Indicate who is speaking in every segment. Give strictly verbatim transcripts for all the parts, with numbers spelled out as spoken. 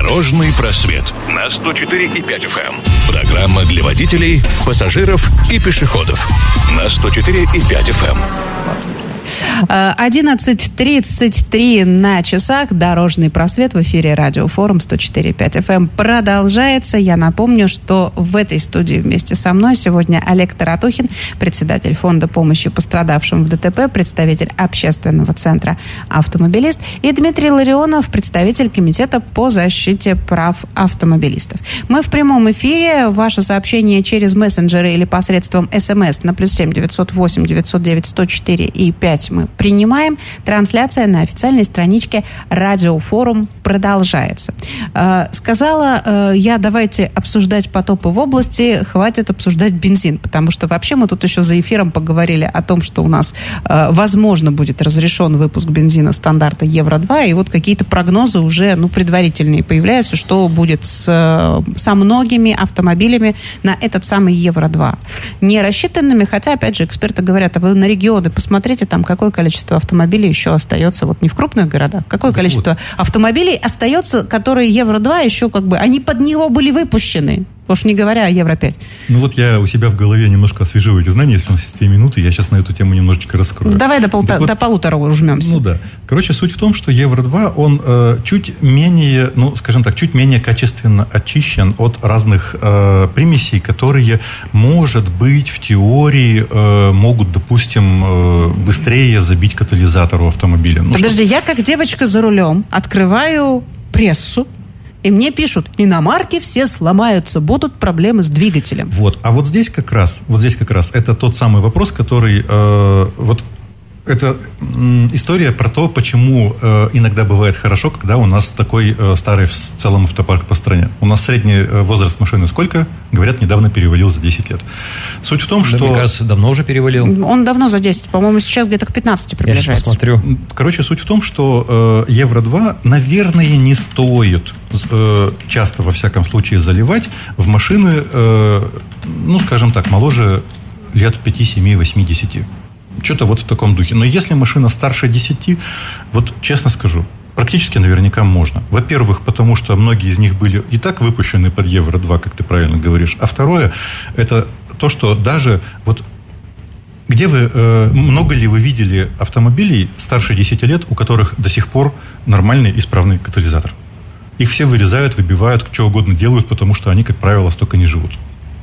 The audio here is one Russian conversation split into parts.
Speaker 1: Дорожный просвет на сто четыре и пять эф эм. Программа для водителей, пассажиров и пешеходов на сто четыре и пять эф эм.
Speaker 2: одиннадцать тридцать три на часах. Дорожный просвет в эфире Радиофорум сто четыре и пять эф эм продолжается. Я напомню, что в этой студии вместе со мной сегодня Олег Таратухин, председатель фонда помощи пострадавшим в ДТП, представитель общественного центра «Автомобилист», и Дмитрий Ларионов, представитель комитета по защите прав автомобилистов. Мы в прямом эфире. Ваше сообщение через мессенджеры или посредством СМС на плюс семь девятьсот восемь девятьсот девять сто четыре и пять мы принимаем. Трансляция на официальной страничке Радиофорум продолжается. Э, сказала э, я, давайте обсуждать потопы в области, хватит обсуждать бензин, потому что вообще мы тут еще за эфиром поговорили о том, что у нас, э, возможно, будет разрешен выпуск бензина стандарта Евро два, и вот какие-то прогнозы уже, ну, предварительные появляются, что будет с, со многими автомобилями на этот самый Евро два. Не рассчитанными, хотя, опять же, эксперты говорят, а вы на регионы посмотрите, там какое количество автомобилей еще остается, вот не в крупных городах, какое да количество вот автомобилей остается, которые Евро два еще как бы, они под него были выпущены. Уж не говоря о Евро пять.
Speaker 3: Ну вот я у себя в голове немножко освеживаю эти знания, если у нас есть две минуты, я сейчас на эту тему немножечко раскрою.
Speaker 2: Давай до, полта- вот, до полутора ужмемся.
Speaker 3: Ну да. Короче, суть в том, что Евро два, он э, чуть менее, ну, скажем так, чуть менее качественно очищен от разных э, примесей, которые, может быть, в теории э, могут, допустим, э, быстрее забить катализатор у автомобиля. Ну,
Speaker 2: Подожди,
Speaker 3: что...
Speaker 2: я как девочка за рулем открываю прессу, и мне пишут, иномарки все сломаются, будут проблемы с двигателем.
Speaker 3: Вот, а вот здесь как раз, вот здесь как раз, это тот самый вопрос, который, э, вот, это м, история про то, почему э, иногда бывает хорошо, когда у нас такой э, старый в целом автопарк по стране. У нас средний э, возраст машины сколько? Говорят, недавно перевалил за десять лет. Суть в том, да, что...
Speaker 4: Мне кажется, давно уже перевалил.
Speaker 2: Он давно за десять, по-моему, сейчас где-то к пятнадцати приближается.
Speaker 4: Я сейчас посмотрю.
Speaker 3: Короче, суть в том, что э, Евро два, наверное, не стоит э, часто, во всяком случае, заливать в машины, э, ну, скажем так, моложе лет пять, семь, восемь, десять. Что-то вот в таком духе. Но если машина старше десяти, вот честно скажу, практически наверняка можно. Во-первых, потому что многие из них были и так выпущены под Евро два, как ты правильно говоришь. А второе, это то, что даже вот где вы, э, много ли вы видели автомобилей старше десяти лет, у которых до сих пор нормальный, исправный катализатор? Их все вырезают, выбивают, что угодно делают, потому что они, как правило, столько не живут.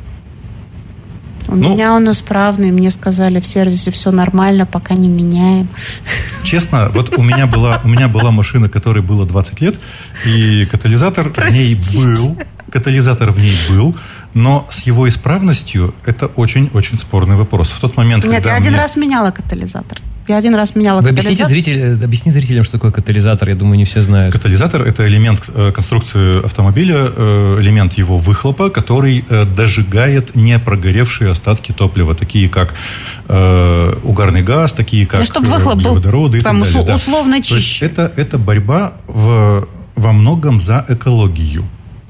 Speaker 2: У
Speaker 3: ну,
Speaker 2: меня он исправный, мне сказали в сервисе все нормально, пока не меняем.
Speaker 3: Честно, вот у меня была, у меня была машина, которой было двадцать лет, и катализатор Простите. в ней был, катализатор в ней был, но с его исправностью это очень-очень спорный вопрос. В тот момент,
Speaker 2: Нет,
Speaker 3: когда
Speaker 2: я один
Speaker 3: мне...
Speaker 2: раз меняла катализатор. Я один раз меняла
Speaker 4: Вы
Speaker 2: катализатор.
Speaker 4: Объясните зрителям, объясни зрителям, что такое катализатор. Я думаю, не все знают.
Speaker 3: Катализатор – это элемент конструкции автомобиля, элемент его выхлопа, который дожигает не прогоревшие остатки топлива, такие как э, угарный газ, такие как
Speaker 2: да, выхлоп
Speaker 3: углеводороды и так
Speaker 2: там
Speaker 3: далее.
Speaker 2: Услов, условно да. чище.
Speaker 3: Это, это борьба в, во многом за экологию.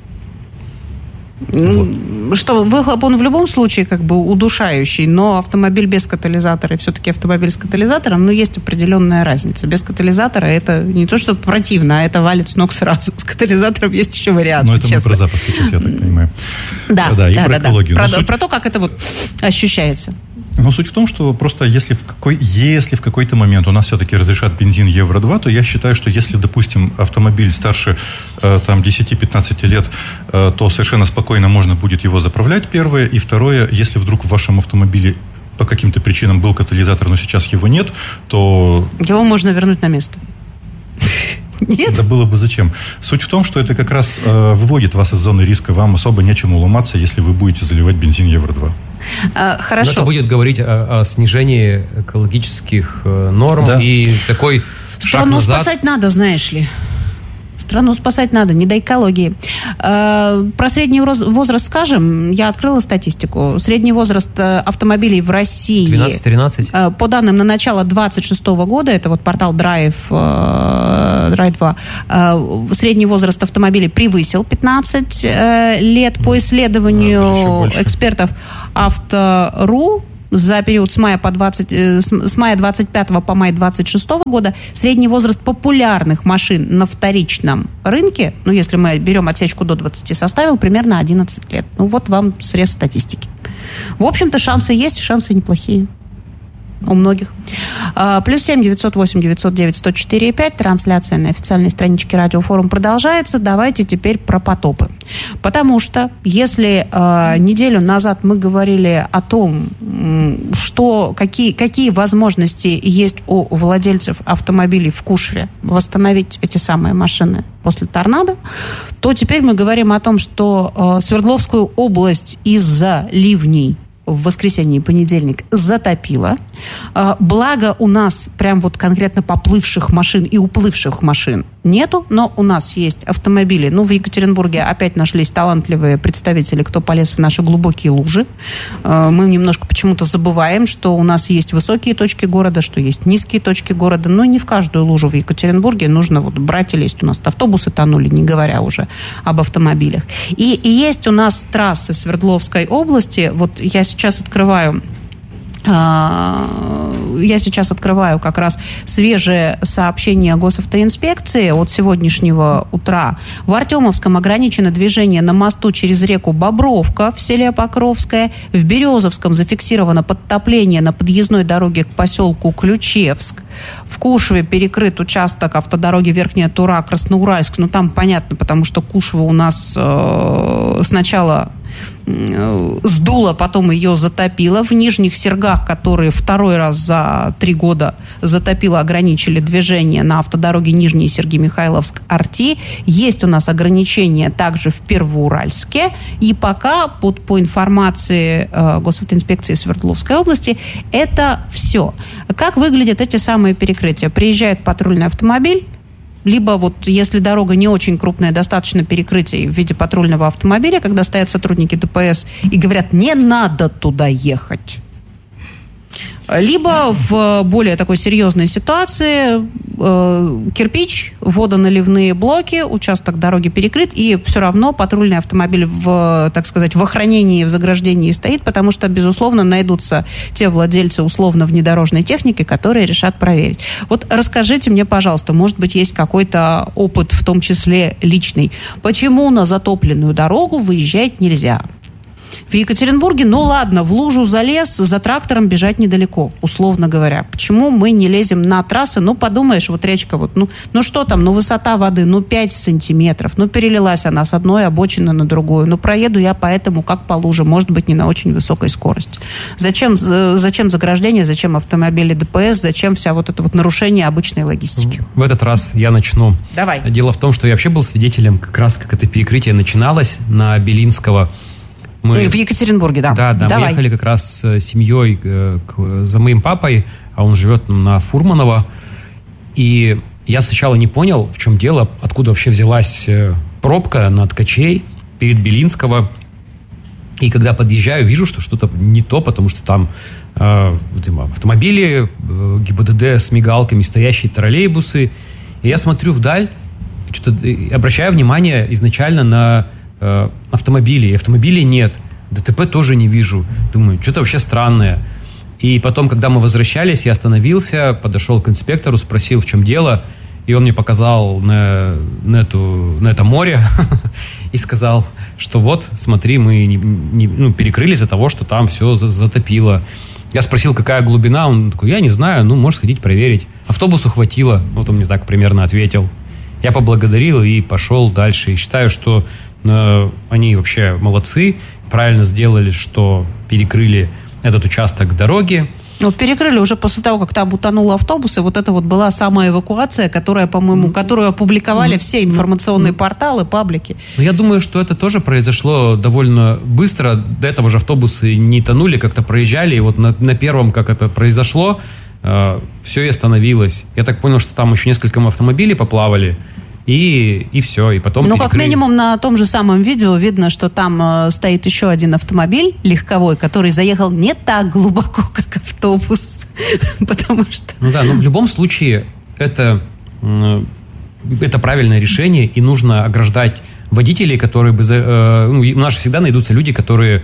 Speaker 2: Вот. Что выхлоп, он в любом случае как бы удушающий, но автомобиль без катализатора и все-таки автомобиль с катализатором, ну, есть определенная разница. Без катализатора это не то, что противно, а это валит с ног сразу. С катализатором есть еще варианты,
Speaker 3: Ну, это
Speaker 2: честно.
Speaker 3: мы про запах сейчас, я так понимаю.
Speaker 2: Да,
Speaker 3: да, и
Speaker 2: да,
Speaker 3: про
Speaker 2: да,
Speaker 3: экологию.
Speaker 2: да. Про,
Speaker 3: суть...
Speaker 2: про то, как это вот ощущается.
Speaker 3: Но суть в том, что просто если в, какой, если в какой-то момент у нас все-таки разрешат бензин Евро два, то я считаю, что если, допустим, автомобиль старше э, там, десять-пятнадцать лет, э, то совершенно спокойно можно будет его заправлять, первое. И второе, если вдруг в вашем автомобиле по каким-то причинам был катализатор, но сейчас его нет, то...
Speaker 2: Его можно вернуть на место. Нет?
Speaker 3: Да было бы зачем. Суть в том, что это как раз э, выводит вас из зоны риска. Вам особо нечему ломаться, если вы будете заливать бензин Евро два.
Speaker 2: А, хорошо.
Speaker 4: Но это будет говорить о, о снижении экологических э, норм да. и такой шаг
Speaker 2: Страну
Speaker 4: назад.
Speaker 2: спасать надо, знаешь ли. Страну спасать надо, не до экологии. Э, про средний возраст скажем. Я открыла статистику. Средний возраст автомобилей в России...
Speaker 4: двенадцать-тринадцать
Speaker 2: Э, по данным на начало двадцать шестого года, это вот портал Drive, э, Drive два, э, средний возраст автомобилей превысил пятнадцать э, лет. По исследованию
Speaker 3: да,
Speaker 2: экспертов Авто.ру, за период с мая, по двадцать, с мая двадцать пятого по май двадцать шестого года средний возраст популярных машин на вторичном рынке, ну, если мы берем отсечку до двадцати, составил примерно одиннадцать лет. Ну, вот вам срез статистики. В общем-то, шансы есть, шансы неплохие. У многих. Плюс семь девятьсот восемь девятьсот девять сто четыре пять. Трансляция на официальной страничке Радиофорум продолжается. Давайте теперь про потопы. Потому что если э, неделю назад мы говорили о том, что, какие, какие возможности есть у владельцев автомобилей в Кушве восстановить эти самые машины после торнадо, то теперь мы говорим о том, что э, Свердловскую область из-за ливней в воскресенье и понедельник затопило. Благо у нас прям вот конкретно поплывших машин и уплывших машин нету, но у нас есть автомобили. Ну, в Екатеринбурге опять нашлись талантливые представители, кто полез в наши глубокие лужи. Мы немножко почему-то забываем, что у нас есть высокие точки города, что есть низкие точки города. Но не в каждую лужу в Екатеринбурге нужно вот брать и лезть. У нас автобусы тонули, не говоря уже об автомобилях. И, и есть у нас трассы Свердловской области. Вот я сейчас открываю Я сейчас открываю как раз свежее сообщение госавтоинспекции от сегодняшнего утра. В Артемовском ограничено движение на мосту через реку Бобровка в селе Покровское. В Березовском зафиксировано подтопление на подъездной дороге к поселку Ключевск. В Кушве перекрыт участок автодороги Верхняя Тура, Красноуральск. Ну, там понятно, потому что Кушва у нас э, сначала сдуло, потом ее затопило. В Нижних Сергах, которые второй раз за три года затопило, ограничили движение на автодороге Нижние Серги, Михайловск, Арти. Есть у нас ограничения также в Первоуральске. И пока, под, по информации э, Госавтоинспекции Свердловской области, это все. Как выглядят эти самые перекрытия? Приезжает патрульный автомобиль, либо вот если дорога не очень крупная, достаточно перекрытий в виде патрульного автомобиля, когда стоят сотрудники ДПС и говорят, не надо туда ехать. Либо в более такой серьезной ситуации э, кирпич, водоналивные блоки, участок дороги перекрыт, и все равно патрульный автомобиль в, так сказать, в охранении, в заграждении стоит, потому что, безусловно, найдутся те владельцы условно внедорожной техники, которые решат проверить. Вот расскажите мне, пожалуйста, может быть, есть какой-то опыт, в том числе личный, почему на затопленную дорогу выезжать нельзя? В Екатеринбурге, ну ладно, в лужу залез, за трактором бежать недалеко, условно говоря. Почему мы не лезем на трассы? Ну, подумаешь, вот речка, вот, ну, ну что там, ну высота воды, ну пять сантиметров, ну перелилась она с одной обочины на другую, ну проеду я по этому как по луже, может быть, не на очень высокой скорости. Зачем, зачем заграждение, зачем автомобили ДПС, зачем вся вот это вот нарушение обычной логистики?
Speaker 4: В этот раз я начну.
Speaker 2: Давай.
Speaker 4: Дело в том, что я вообще был свидетелем как раз, как это перекрытие начиналось на Белинского. Мы...
Speaker 2: В Екатеринбурге, да.
Speaker 4: Да, да.
Speaker 2: Давай.
Speaker 4: Мы ехали как раз с семьей к, за моим папой, а он живет на Фурманова. И я сначала не понял, в чем дело, откуда вообще взялась пробка на Ткачей перед Белинского. И когда подъезжаю, вижу, что что-то не то, потому что там э, автомобили, э, ГИБДД с мигалками, стоящие троллейбусы. И я смотрю вдаль, что-то, обращаю внимание изначально на автомобилей. Автомобилей нет. ДТП тоже не вижу. Думаю, что-то вообще странное. И потом, когда мы возвращались, я остановился, подошел к инспектору, спросил, в чем дело. И он мне показал на, на, эту, на это море и сказал, что вот, смотри, мы не, не, ну, перекрыли из-за того, что там все затопило. Я спросил, какая глубина. Он такой, я не знаю, ну, можешь сходить проверить. Автобусу хватило. Вот он мне так примерно ответил. Я поблагодарил и пошел дальше. И считаю, что они вообще молодцы, правильно сделали, что перекрыли этот участок дороги.
Speaker 2: Ну, перекрыли уже после того, как там утонул автобус, и вот это вот была самая эвакуация, которая, по-моему, которую опубликовали все информационные порталы, паблики.
Speaker 4: Но я думаю, что это тоже произошло довольно быстро. До этого же автобусы не тонули, как-то проезжали, и вот на, на первом, как это произошло, э, все и остановилось. Я так понял, что там еще несколько автомобилей поплавали, И, и все, и потом
Speaker 2: Ну,
Speaker 4: перекрыли.
Speaker 2: как минимум, на том же самом видео видно, что там э, стоит еще один автомобиль легковой, который заехал не так глубоко, как автобус. Потому что...
Speaker 4: Ну да, но в любом случае это, э, это правильное решение, и нужно ограждать водителей, которые бы... Э, ну, у нас же всегда найдутся люди, которые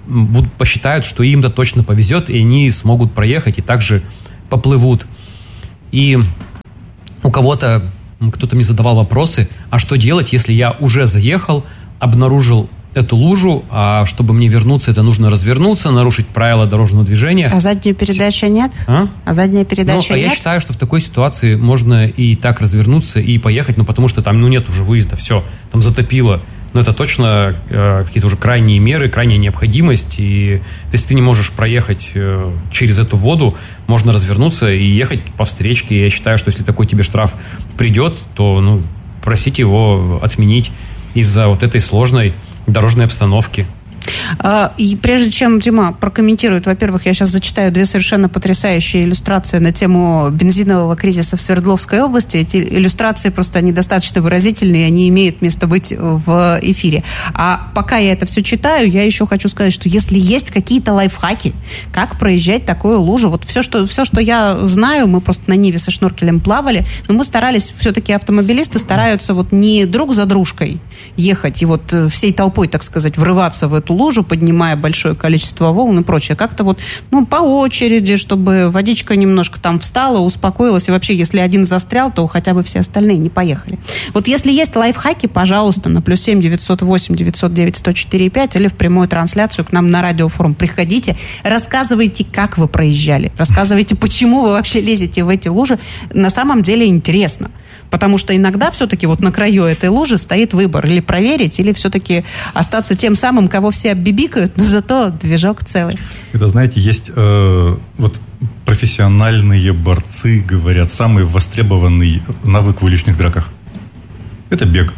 Speaker 4: будут, посчитают, что им-то точно повезет, и они смогут проехать и также поплывут. И у кого-то, кто-то мне задавал вопросы, а что делать, если я уже заехал, обнаружил эту лужу, а чтобы мне вернуться, это нужно развернуться, нарушить правила дорожного движения.
Speaker 2: А заднюю передачу нет?
Speaker 4: А?
Speaker 2: А задняя передача
Speaker 4: ну, а
Speaker 2: нет?
Speaker 4: Я считаю, что в такой ситуации можно и так развернуться и поехать, ну, потому что там ну, нет уже выезда, все, там затопило. Но это точно э, какие-то уже крайние меры, крайняя необходимость. И если ты не можешь проехать э, через эту воду, можно развернуться и ехать по встречке. И я считаю, что если такой тебе штраф придет, то ну, просите его отменить из-за вот этой сложной дорожной обстановки.
Speaker 2: И прежде чем Дима прокомментирует, во-первых, я сейчас зачитаю две совершенно потрясающие иллюстрации на тему бензинового кризиса в Свердловской области. Эти иллюстрации просто они достаточно выразительные, они имеют место быть в эфире. А пока я это все читаю, я еще хочу сказать, что если есть какие-то лайфхаки, как проезжать такую лужу, вот все, что, все, что я знаю, мы просто на Ниве со шнуркелем плавали, но мы старались, все-таки автомобилисты стараются вот не друг за дружкой ехать и вот всей толпой, так сказать, врываться в эту лужу, поднимая большое количество волн и прочее. Как-то вот, ну, по очереди, чтобы водичка немножко там встала, успокоилась. И вообще, если один застрял, то хотя бы все остальные не поехали. Вот если есть лайфхаки, пожалуйста, на плюс семь девятьсот восемь девятьсот девять сто четыре пять или в прямую трансляцию к нам на радиофорум приходите, рассказывайте, как вы проезжали, рассказывайте, почему вы вообще лезете в эти лужи. На самом деле интересно. Потому что иногда все-таки вот на краю этой лужи стоит выбор. Или проверить, или все-таки остаться тем самым, кого все оббибикают, но зато движок целый.
Speaker 3: Это, знаете, есть э, вот профессиональные борцы, говорят, самый востребованный навык в уличных драках. Это бег.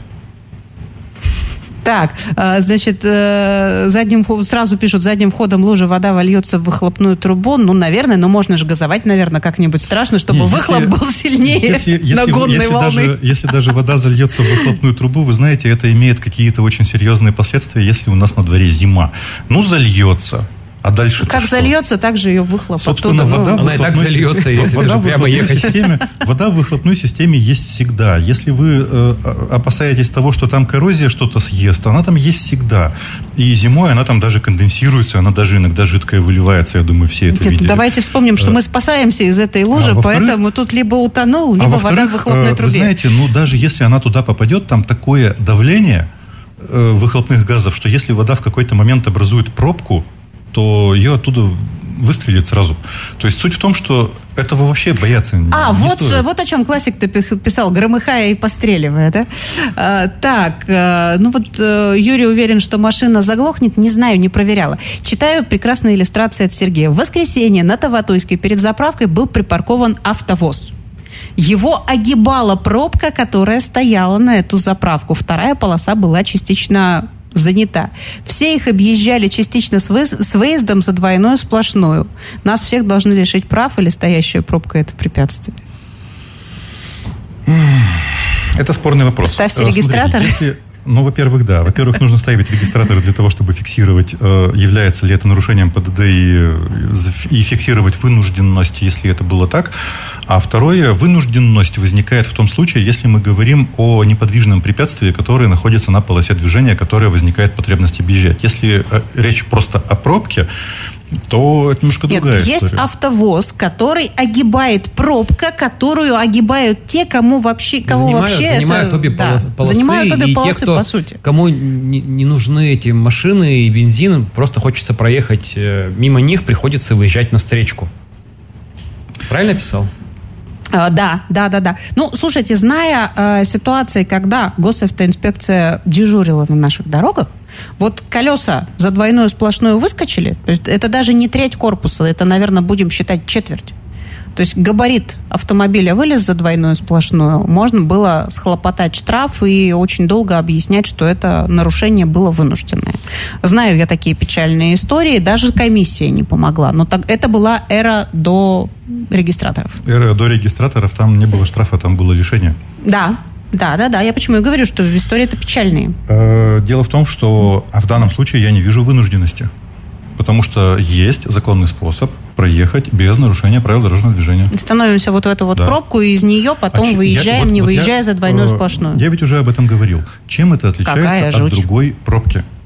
Speaker 2: Так, значит, задним, сразу пишут, задним ходом лужи вода вольется в выхлопную трубу. Ну, наверное, но можно же газовать, наверное, как-нибудь страшно, чтобы Нет, выхлоп если, был сильнее
Speaker 3: если, если,
Speaker 2: нагонной
Speaker 3: если
Speaker 2: волны.
Speaker 3: Даже, если даже вода зальется в выхлопную трубу, вы знаете, это имеет какие-то очень серьезные последствия, если у нас на дворе зима. Ну, зальется. А дальше
Speaker 2: как
Speaker 3: что?
Speaker 2: зальется, так же ее выхлоп.
Speaker 3: Собственно,
Speaker 2: оттуда,
Speaker 3: вода
Speaker 2: ну,
Speaker 4: она и так зальется, если
Speaker 3: вода
Speaker 4: даже прямо ехать.
Speaker 3: Системе, вода в выхлопной системе есть всегда. Если вы э, опасаетесь того, что там коррозия что-то съест, она там есть всегда. И зимой она там даже конденсируется, она даже иногда жидкая выливается, я думаю, все это
Speaker 2: Нет,
Speaker 3: видели.
Speaker 2: Давайте вспомним, что мы спасаемся из этой лужи, а поэтому тут либо утонул, либо а вода в выхлопной трубе.
Speaker 3: Вы знаете, ну даже если она туда попадет, там такое давление э, выхлопных газов, что если вода в какой-то момент образует пробку, то ее оттуда выстрелит сразу. То есть суть в том, что этого вообще бояться не,
Speaker 2: а,
Speaker 3: не
Speaker 2: вот,
Speaker 3: стоит.
Speaker 2: вот о чем классик-то писал, громыхая и постреливая, да? А, так, а, ну вот а, Юрий уверен, что машина заглохнет, не знаю, не проверяла. Читаю прекрасные иллюстрации от Сергея. В воскресенье на Таватойской перед заправкой был припаркован автовоз. Его огибала пробка, которая стояла на эту заправку. Вторая полоса была частично занята. Все их объезжали частично с, вы... с выездом за двойную сплошную. Нас всех должны лишить прав, или стоящая пробка — это препятствие?
Speaker 3: Это спорный вопрос.
Speaker 2: Ставьте регистратор.
Speaker 3: Смотрите, если... Ну, во-первых, да. Во-первых, нужно ставить регистраторы для того, чтобы фиксировать, э, является ли это нарушением ПДД и, и фиксировать вынужденность, если это было так. А второе, вынужденность возникает в том случае, если мы говорим о неподвижном препятствии, которое находится на полосе движения, которое возникает потребность объезжать. Если э, речь просто о пробке, то это немножко другая
Speaker 2: Нет,
Speaker 3: история.
Speaker 2: Есть автовоз, который огибает пробка, которую огибают те, кому вообще, кого
Speaker 4: занимают,
Speaker 2: вообще
Speaker 4: занимают
Speaker 2: это,
Speaker 4: обе
Speaker 2: да,
Speaker 4: полосы,
Speaker 2: занимают обе
Speaker 4: и
Speaker 2: полосы,
Speaker 4: те, кто,
Speaker 2: по сути.
Speaker 4: Кому не, не нужны эти машины и бензин, просто хочется проехать мимо них, приходится выезжать на встречку. Правильно писал?
Speaker 2: Uh, да, да, да, да. Ну, слушайте, зная uh, ситуации, когда госавтоинспекция дежурила на наших дорогах, вот колеса за двойную сплошную выскочили, то есть это даже не треть корпуса, это, наверное, будем считать четверть. То есть габарит автомобиля вылез за двойную сплошную, можно было схлопотать штраф и очень долго объяснять, что это нарушение было вынужденное. Знаю я такие печальные истории, даже комиссия не помогла. Но так, это была эра до регистраторов.
Speaker 3: Эра до регистраторов, там не было штрафа, там было лишение.
Speaker 2: Да. Да, да, да. Я почему и говорю, что истории-то печальные.
Speaker 3: Дело в том, что в данном случае я не вижу вынужденности. Потому что есть законный способ проехать без нарушения правил дорожного движения.
Speaker 2: Становимся вот в эту вот да. пробку, и из нее потом а выезжаем, я, вот,
Speaker 3: вот
Speaker 2: не выезжая
Speaker 3: я,
Speaker 2: за двойную
Speaker 3: э,
Speaker 2: сплошную.
Speaker 3: Я ведь уже об этом говорил. Чем это отличается
Speaker 2: Какая
Speaker 3: от
Speaker 2: жуть.
Speaker 3: другой пробки?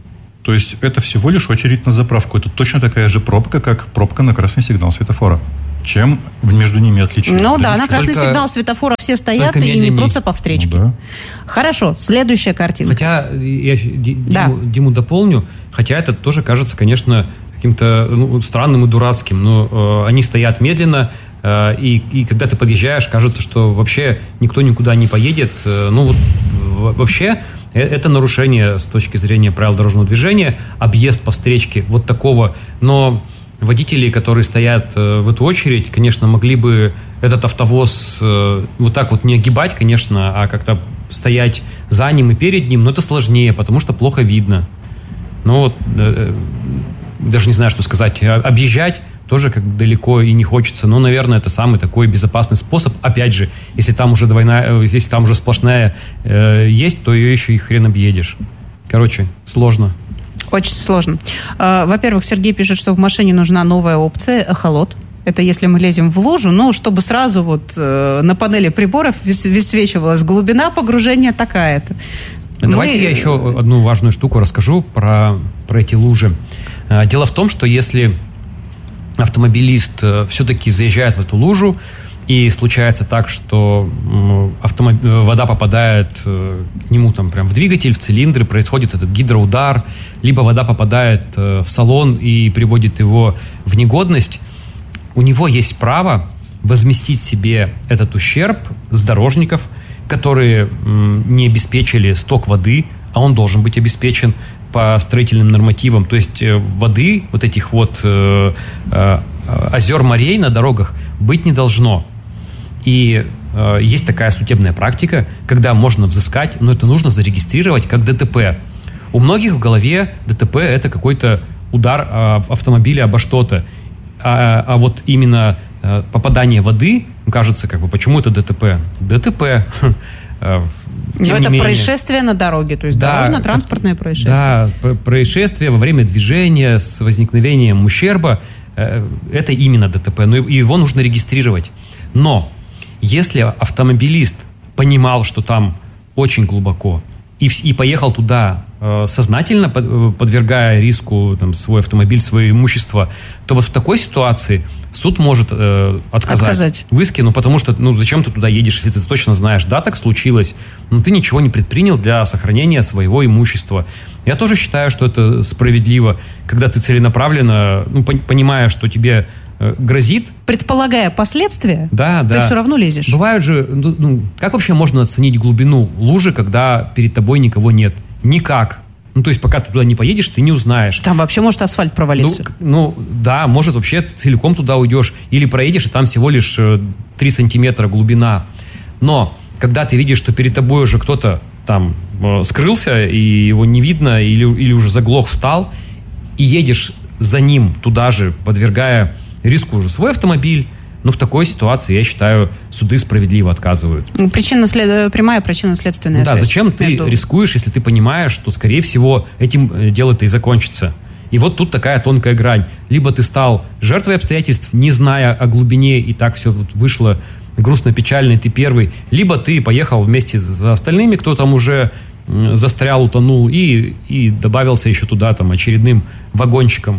Speaker 3: То есть это всего лишь очередь на заправку. Это точно такая же пробка, как пробка на красный сигнал светофора. Чем между ними отличие?
Speaker 2: Ну да,
Speaker 3: да
Speaker 2: на красный
Speaker 4: только,
Speaker 2: сигнал светофора все стоят и не прутся по встречке. Ну, да. Хорошо, следующая картинка.
Speaker 4: Хотя, я Диму,
Speaker 2: да.
Speaker 4: Диму дополню, хотя это тоже кажется, конечно, каким-то ну, странным и дурацким, но э, они стоят медленно, э, и, и когда ты подъезжаешь, кажется, что вообще никто никуда не поедет. Э, ну вот в, вообще это нарушение с точки зрения правил дорожного движения, объезд по встречке вот такого, но водители, которые стоят э, в эту очередь, конечно, могли бы этот автовоз э, вот так вот не огибать, конечно, а как-то стоять за ним и перед ним, но это сложнее, потому что плохо видно. Ну вот, э, даже не знаю, что сказать. Объезжать тоже как далеко и не хочется, но, наверное, это самый такой безопасный способ. Опять же, если там уже двойная, если там уже сплошная э, есть, то ее еще и хрен объедешь. Короче, сложно.
Speaker 2: Очень сложно. Во-первых, Сергей пишет, что в машине нужна новая опция эхолот. Это если мы лезем в лужу, ну, чтобы сразу вот э, на панели приборов высвечивалась глубина погружения такая-то.
Speaker 4: Давайте мы... я еще одну важную штуку расскажу про, про эти лужи. Дело в том, что если автомобилист все-таки заезжает в эту лужу, и случается так, что автомоб... вода попадает к нему там прям в двигатель, в цилиндры, происходит этот гидроудар, либо вода попадает в салон и приводит его в негодность, у него есть право возместить себе этот ущерб с дорожников, которые не обеспечили сток воды, а он должен быть обеспечен по строительным нормативам. То есть воды, вот этих вот э, э, озер, морей на дорогах быть не должно. И э, есть такая судебная практика, когда можно взыскать, но это нужно зарегистрировать как ДТП. У многих в голове ДТП – это какой-то удар э, автомобиля обо что-то. А, а вот именно э, попадание воды, кажется, как бы, почему это ДТП? ДТП. Э,
Speaker 2: но это менее, происшествие на дороге, то есть да, дорожно-транспортное происшествие.
Speaker 4: Да, происшествие во время движения с возникновением ущерба э, – это именно ДТП, но его нужно регистрировать. Но если автомобилист понимал, что там очень глубоко, и, и поехал туда э, сознательно, под, подвергая риску там, свой автомобиль, свое имущество, то вот в такой ситуации суд может э, отказать, отказать в иске, ну потому что ну зачем ты туда едешь, если ты точно знаешь, да, так случилось, но ты ничего не предпринял для сохранения своего имущества. Я тоже считаю, что это справедливо, когда ты целенаправленно, ну, понимая, что тебе грозит.
Speaker 2: Предполагая последствия,
Speaker 4: да,
Speaker 2: ты
Speaker 4: да.
Speaker 2: все равно лезешь.
Speaker 4: Бывают же, ну, как вообще можно оценить глубину лужи, когда перед тобой никого нет? Никак. Ну, то есть, пока ты туда не поедешь, ты не узнаешь.
Speaker 2: Там вообще может асфальт провалиться.
Speaker 4: Ну, ну да, может вообще ты целиком туда уйдешь. Или проедешь, и там всего лишь три сантиметра глубина. Но, когда ты видишь, что перед тобой уже кто-то там э, скрылся, и его не видно, или, или уже заглох, встал, и едешь за ним туда же, подвергая риску уже свой автомобиль, но в такой ситуации, я считаю, суды справедливо отказывают.
Speaker 2: Причина след... Прямая причинно-следственная
Speaker 4: да,
Speaker 2: связь.
Speaker 4: Да, зачем ты
Speaker 2: между...
Speaker 4: рискуешь, если ты понимаешь, что, скорее всего, этим дело-то и закончится. И вот тут такая тонкая грань. Либо ты стал жертвой обстоятельств, не зная о глубине, и так все вот вышло грустно-печально, и ты первый. Либо ты поехал вместе за остальными, кто там уже застрял, утонул, и, и добавился еще туда там очередным вагончиком.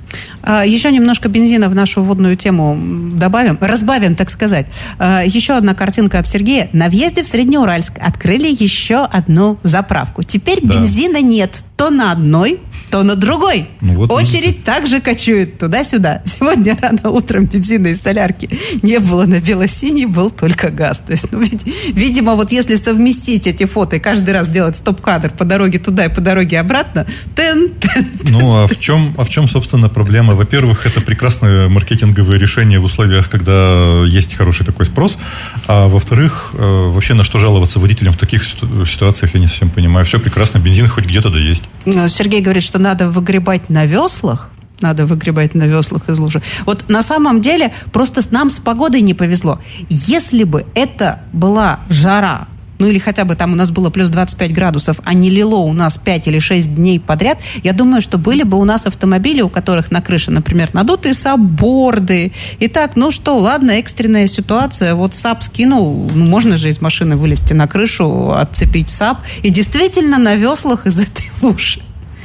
Speaker 2: Еще немножко бензина в нашу вводную тему добавим, разбавим, так сказать. Еще одна картинка от Сергея. На въезде в Среднеуральск открыли еще одну заправку. Теперь да. бензина нет то на одной, то на другой. Ну, вот очередь также кочует туда-сюда. Сегодня рано утром бензина из солярки не было, на бело-синий был только газ. То есть, ну, видимо, вот если совместить эти фото и каждый раз делать стоп-кадр по дороге туда и по дороге обратно, тен, тен, тен.
Speaker 3: Ну, а в чем, а в чем, собственно, проблема? Во-первых, это прекрасное маркетинговое решение в условиях, когда есть хороший такой спрос. А во-вторых, вообще на что жаловаться водителям в таких ситуациях, я не совсем понимаю. Все прекрасно, бензин хоть где-то да есть.
Speaker 2: Сергей говорит, что надо выгребать на веслах. Надо выгребать на веслах из лужи. Вот на самом деле просто нам с погодой не повезло. Если бы это была жара, ну или хотя бы там у нас было плюс двадцать пять градусов, а не лило у нас пять или шесть дней подряд, я думаю, что были бы у нас автомобили, у которых на крыше, например, надутые сабборды. И так, ну что, ладно, экстренная ситуация, вот саб скинул, ну можно же из машины вылезти на крышу, отцепить саб, и действительно на веслах из этой лужи.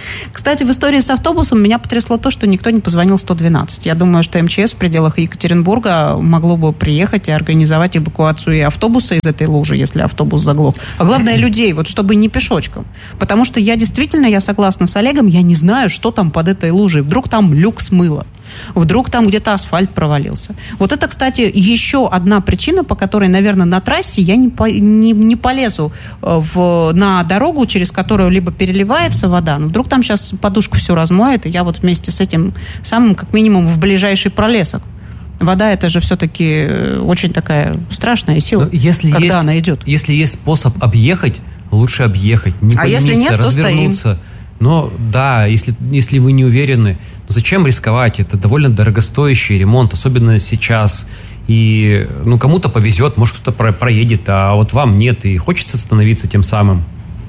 Speaker 2: Кстати, в истории с автобусом меня потрясло то, что никто не позвонил сто двенадцать. Я думаю, что МЧС в пределах Екатеринбурга могло бы приехать и организовать эвакуацию и автобуса из этой лужи, если автобус заглох. А главное, людей, вот чтобы не пешочком. Потому что я действительно, я согласна с Олегом, я не знаю, что там под этой лужей. Вдруг там люк смыло. Вдруг там где-то асфальт провалился. Вот это, кстати, еще одна причина, по которой, наверное, на трассе я не, по, не, не полезу в, на дорогу, через которую либо переливается вода, но вдруг там сейчас подушку все размоет, и я вот вместе с этим самым, как минимум, в ближайший пролесок. Вода — это же все-таки очень такая страшная сила, если когда
Speaker 4: есть,
Speaker 2: она идет.
Speaker 4: Если есть способ объехать, лучше объехать, не
Speaker 2: а если нет,
Speaker 4: развернуться.
Speaker 2: То стоим.
Speaker 4: Но да, если, если вы не уверены, ну зачем рисковать? Это довольно дорогостоящий ремонт, особенно сейчас. И ну, кому-то повезет, может, кто-то про- проедет, а вот вам нет, и хочется становиться тем самым.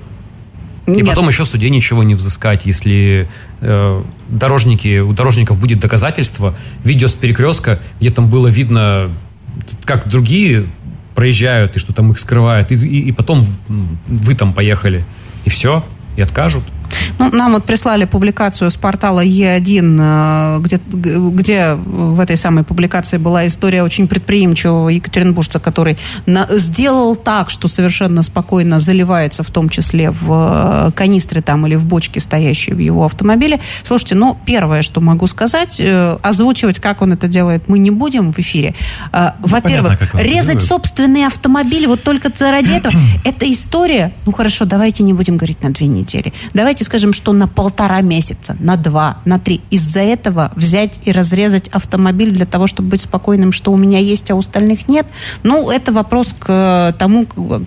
Speaker 4: Нет. И потом еще в суде ничего не взыскать, если э, дорожники, у дорожников будет доказательство, видео с перекрестка, где там было видно, как другие проезжают, и что там их скрывают, и, и, и потом вы там поехали, и все, и откажут.
Speaker 2: Ну, нам вот прислали публикацию с портала Е один, где, где в этой самой публикации была история очень предприимчивого екатеринбуржца, который на, сделал так, что совершенно спокойно заливается, в том числе в канистры там или в бочки, стоящие в его автомобиле. Слушайте, ну, первое, что могу сказать, озвучивать, как он это делает, мы не будем в эфире. Во-первых, ну, понятно, резать собственный автомобиль вот только ради этого, это история, ну, хорошо, давайте не будем говорить на две недели. Давайте скажем, что на полтора месяца, на два, на три. Из-за этого взять и разрезать автомобиль для того, чтобы быть спокойным, что у меня есть, а у остальных нет, ну, это вопрос к тому,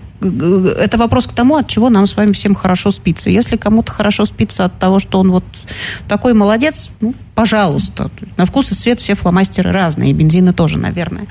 Speaker 2: это вопрос к тому, от чего нам с вами всем хорошо спится. Если кому-то хорошо спится от того, что он вот такой молодец, ну, пожалуйста. На вкус и цвет все фломастеры разные, и бензины тоже, наверное.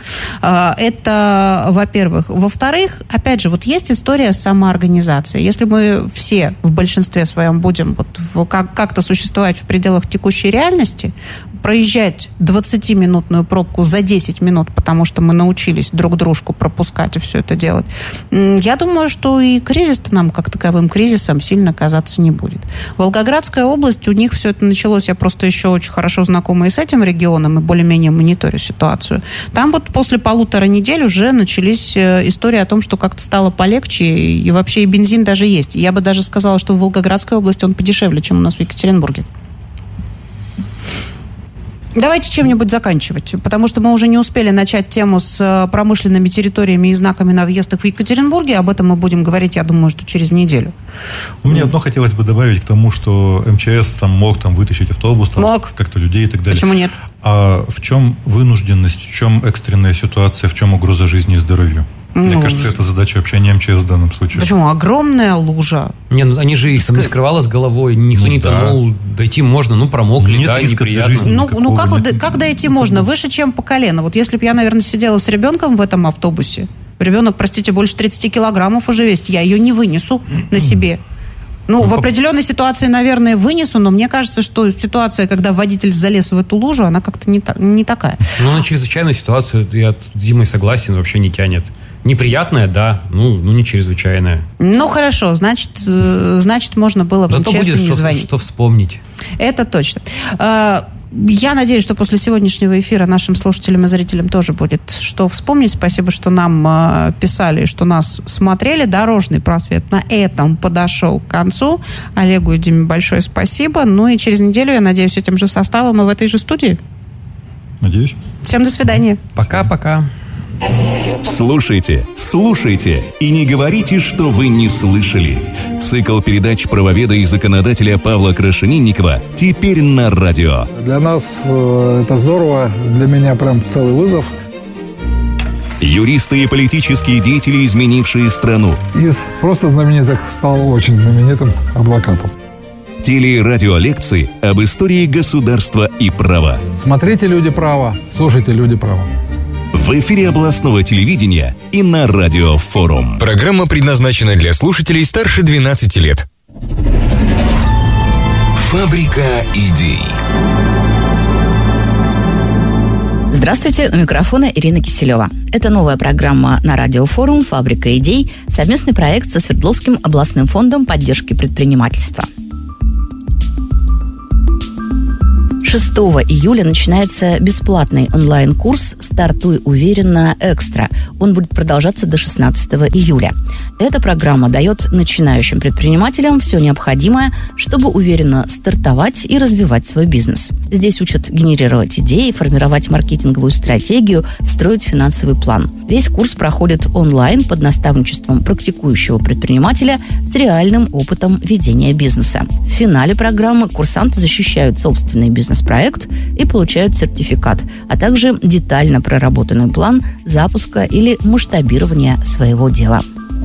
Speaker 2: Это, во-первых. Во-вторых, опять же, вот есть история самоорганизации. Если мы все в большинстве своем будем вот в, как- как-то существовать в пределах текущей реальности, проезжать двадцатиминутную пробку за десять минут, потому что мы научились друг дружку пропускать и все это делать, я думаю, что и кризис-то нам как таковым кризисом сильно казаться не будет. Волгоградская область, у них все это началось, я просто еще очень хорошо знакома и с этим регионом, и более-менее мониторю ситуацию. Там вот после полутора недель уже начались истории о том, что как-то стало полегче, и вообще и бензин даже есть. Я бы даже сказала, что в Волгоградской области он подешевле, чем у нас в Екатеринбурге. Давайте чем-нибудь заканчивать, потому что мы уже не успели начать тему с промышленными территориями и знаками на въездах в Екатеринбурге. Об этом мы будем говорить, я думаю, что через неделю.
Speaker 3: Ну, мне одно хотелось бы добавить к тому, что МЧС там мог там вытащить автобус, там,
Speaker 2: мог.
Speaker 3: как-то людей и так далее.
Speaker 2: Почему нет?
Speaker 3: А в чем вынужденность, в чем экстренная ситуация, в чем угроза жизни и здоровью? Мне ну, кажется, это задача вообще не МЧС в данном случае.
Speaker 2: Почему? Огромная лужа.
Speaker 4: Не, ну они же их Ск... не скрывало с головой, никто ну, не да. тонул, дойти можно, ну промокли,
Speaker 3: нет
Speaker 4: да,
Speaker 3: риска для жизни.
Speaker 2: Ну, ну как, нет, как дойти можно? Выше, чем по колено. Вот если бы я, наверное, сидела с ребенком в этом автобусе, ребенок, простите, больше тридцать килограммов уже весит, я ее не вынесу на себе. Ну, в определенной ситуации, наверное, вынесу, но мне кажется, что ситуация, когда водитель залез в эту лужу, она как-то не, та, не такая.
Speaker 4: Ну, на чрезвычайную ситуацию я с Димой согласен, вообще не тянет. Неприятная, да, ну, ну не чрезвычайная.
Speaker 2: Ну, хорошо, значит, значит можно было в МЧС не
Speaker 4: что,
Speaker 2: звонить.
Speaker 4: Что вспомнить.
Speaker 2: Это точно. Я надеюсь, что после сегодняшнего эфира нашим слушателям и зрителям тоже будет что вспомнить. Спасибо, что нам э, писали, что нас смотрели. Дорожный просвет на этом подошел к концу. Олегу и Диме большое спасибо. Ну и через неделю, я надеюсь, этим же составом и в этой же студии.
Speaker 3: Надеюсь.
Speaker 2: Всем до свидания.
Speaker 4: Пока-пока.
Speaker 1: Слушайте, слушайте и не говорите, что вы не слышали. Цикл передач правоведа и законодателя Павла Крашенинникова теперь на радио.
Speaker 5: Для нас э, это здорово, для меня прям целый вызов.
Speaker 1: Юристы и политические деятели, изменившие страну.
Speaker 5: Из просто знаменитых стал очень знаменитым адвокатом.
Speaker 1: Телерадиолекции об истории государства и права.
Speaker 5: Смотрите «Люди права», слушайте «Люди права».
Speaker 1: В эфире областного телевидения и на Радио Форум.
Speaker 6: Программа предназначена для слушателей старше двенадцати лет.
Speaker 1: Фабрика идей.
Speaker 7: Здравствуйте, у микрофона Ирина Киселева. Это новая программа на Радио Форум «Фабрика идей», совместный проект со Свердловским областным фондом поддержки предпринимательства. шестого июля начинается бесплатный онлайн-курс «Стартуй уверенно Экстра». Он будет продолжаться до шестнадцатого июля. Эта программа дает начинающим предпринимателям все необходимое, чтобы уверенно стартовать и развивать свой бизнес. Здесь учат генерировать идеи, формировать маркетинговую стратегию, строить финансовый план. Весь курс проходит онлайн под наставничеством практикующего предпринимателя с реальным опытом ведения бизнеса. В финале программы курсанты защищают собственный бизнес-проект и получают сертификат, а также детально проработанный план запуска или масштабирования своего дела.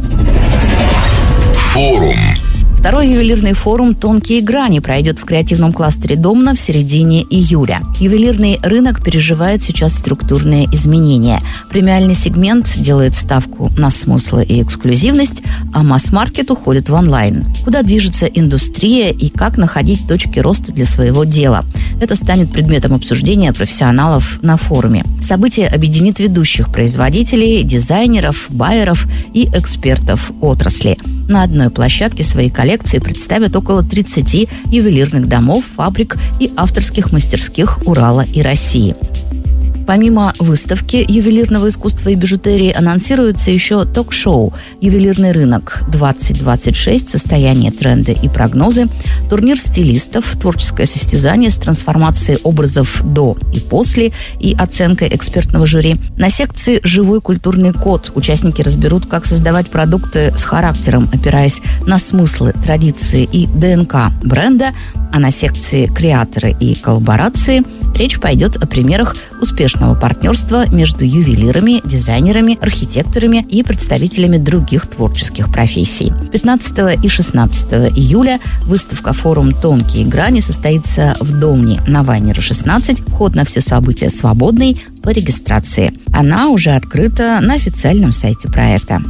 Speaker 1: Форум.
Speaker 7: Второй ювелирный форум «Тонкие грани» пройдет в креативном кластере «Домна» в середине июля. Ювелирный рынок переживает сейчас структурные изменения. Премиальный сегмент делает ставку на смыслы и эксклюзивность, а масс-маркет уходит в онлайн. Куда движется индустрия и как находить точки роста для своего дела? Это станет предметом обсуждения профессионалов на форуме. Событие объединит ведущих производителей, дизайнеров, байеров и экспертов отрасли. На одной площадке свои коллекции представят около тридцати ювелирных домов, фабрик и авторских мастерских Урала и России. Помимо выставки ювелирного искусства и бижутерии анонсируется еще ток-шоу «Ювелирный рынок двадцать двадцать шесть. Состояние, тренды и прогнозы», турнир стилистов, творческое состязание с трансформацией образов до и после и оценкой экспертного жюри. На секции «Живой культурный код» участники разберут, как создавать продукты с характером, опираясь на смыслы, традиции и ДНК бренда, а на секции «Креаторы и коллаборации» речь пойдет о примерах успешного партнерства между ювелирами, дизайнерами, архитекторами и представителями других творческих профессий. пятнадцатого и шестнадцатого июля выставка «Форум Тонкие грани» состоится в Домне на Вайнера шестнадцать. Вход на все события свободный по регистрации. Она уже открыта на официальном сайте проекта.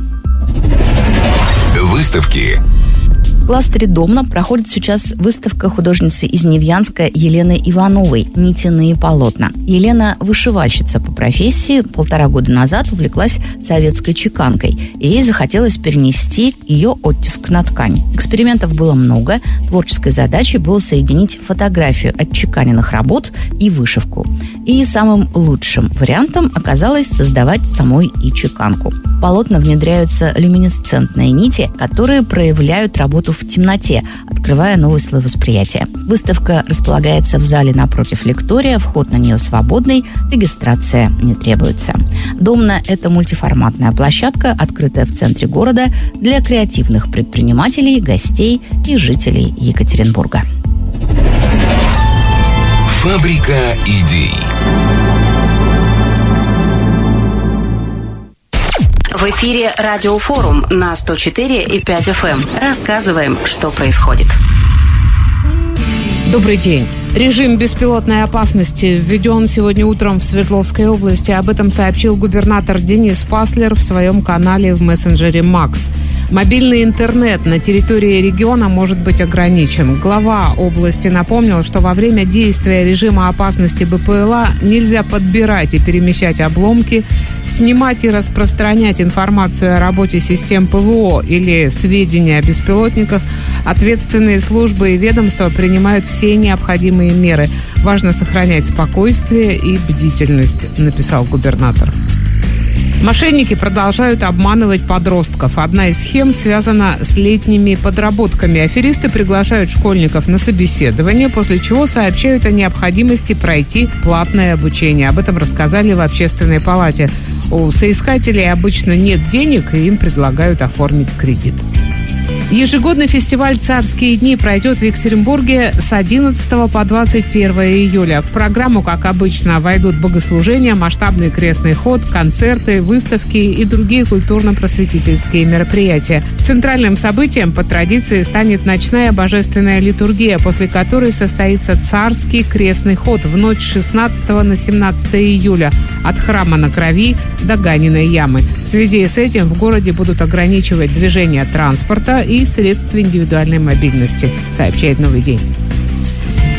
Speaker 1: Выставки.
Speaker 7: В кластере «Домна» проходит сейчас выставка художницы из Невьянска Елены Ивановой «Нитяные полотна». Елена – вышивальщица по профессии, полтора года назад увлеклась советской чеканкой, и ей захотелось перенести ее оттиск на ткань. Экспериментов было много, творческой задачей было соединить фотографию отчеканенных работ и вышивку. И самым лучшим вариантом оказалось создавать самой и чеканку. В полотна внедряются люминесцентные нити, которые проявляют работу в темноте, открывая новый слой восприятия. Выставка располагается в зале напротив лектория, вход на нее свободный, регистрация не требуется. Домна – это мультиформатная площадка, открытая в центре города для креативных предпринимателей, гостей и жителей Екатеринбурга.
Speaker 1: Фабрика идей.
Speaker 8: В эфире Радиофорум на сто четыре и пять эф эм. Рассказываем, что происходит.
Speaker 2: Добрый день. Режим беспилотной опасности введен сегодня утром в Свердловской области. Об этом сообщил губернатор Денис Паслер в своем канале в мессенджере «Макс». Мобильный интернет на территории региона может быть ограничен. Глава области напомнил, что во время действия режима опасности БПЛА нельзя подбирать и перемещать обломки, снимать и распространять информацию о работе систем ПВО или сведения о беспилотниках. Ответственные службы и ведомства принимают все необходимые меры. Важно сохранять спокойствие и бдительность, написал губернатор. Мошенники продолжают обманывать подростков. Одна из схем связана с летними подработками. Аферисты приглашают школьников на собеседование, после чего сообщают о необходимости пройти платное обучение. Об этом рассказали в Общественной палате. У соискателей обычно нет денег, и им предлагают оформить кредит. Ежегодный фестиваль «Царские дни» пройдет в Екатеринбурге с одиннадцатого по двадцать первое июля. В программу, как обычно, войдут богослужения, масштабный крестный ход, концерты, выставки и другие культурно-просветительские мероприятия. Центральным событием по традиции станет ночная божественная литургия, после которой состоится царский крестный ход в ночь с шестнадцатого на семнадцатое июля от храма на Крови до Ганиной ямы. В связи с этим в городе будут ограничивать движение транспорта и средств индивидуальной мобильности, сообщает «Новый день».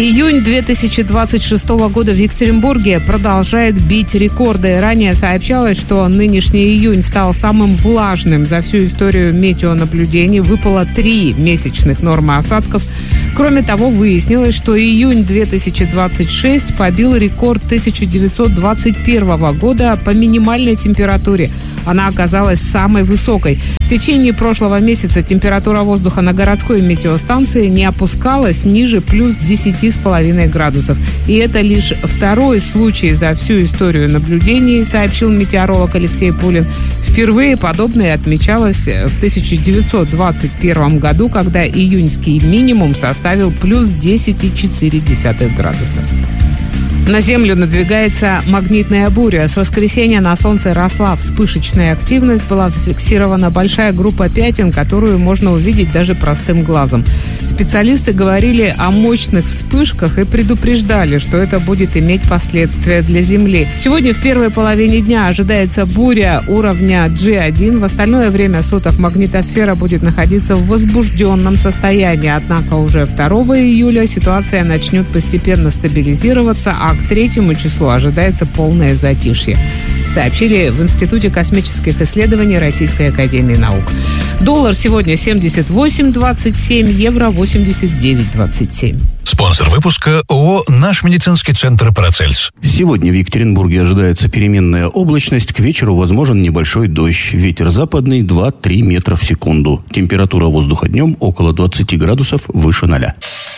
Speaker 9: Июнь две тысячи двадцать шестого года в Екатеринбурге продолжает бить рекорды. Ранее сообщалось, что нынешний июнь стал самым влажным за всю историю метеонаблюдений. Выпало три месячных нормы осадков. Кроме того, выяснилось, что июнь две тысячи двадцать шесть побил рекорд тысяча девятьсот двадцать первого года по минимальной температуре. Она оказалась самой высокой. В течение прошлого месяца температура воздуха на городской метеостанции не опускалась ниже плюс десять с половиной градусов. И это лишь второй случай за всю историю наблюдений, сообщил метеоролог Алексей Пулин. Впервые подобное отмечалось в тысяча девятьсот двадцать первом году, когда июньский минимум составил плюс десять и четыре десятых градуса. На Землю надвигается магнитная буря. С воскресенья на Солнце росла вспышечная активность. Была зафиксирована большая группа пятен, которую можно увидеть даже простым глазом. Специалисты говорили о мощных вспышках и предупреждали, что это будет иметь последствия для Земли. Сегодня в первой половине дня ожидается буря уровня джи один. В остальное время суток магнитосфера будет находиться в возбужденном состоянии. Однако уже второго июля ситуация начнет постепенно стабилизироваться, а к третьему числу ожидается полное затишье, сообщили в Институте космических исследований Российской академии наук. Доллар сегодня семьдесят восемь двадцать семь, евро восемьдесят девять двадцать семь.
Speaker 1: Спонсор выпуска ООО «Наш медицинский центр Парацельс».
Speaker 10: Сегодня в Екатеринбурге ожидается переменная облачность. К вечеру возможен небольшой дождь. Ветер западный два-три метра в секунду. Температура воздуха днем около двадцати градусов выше ноля.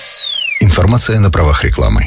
Speaker 1: Информация на правах рекламы.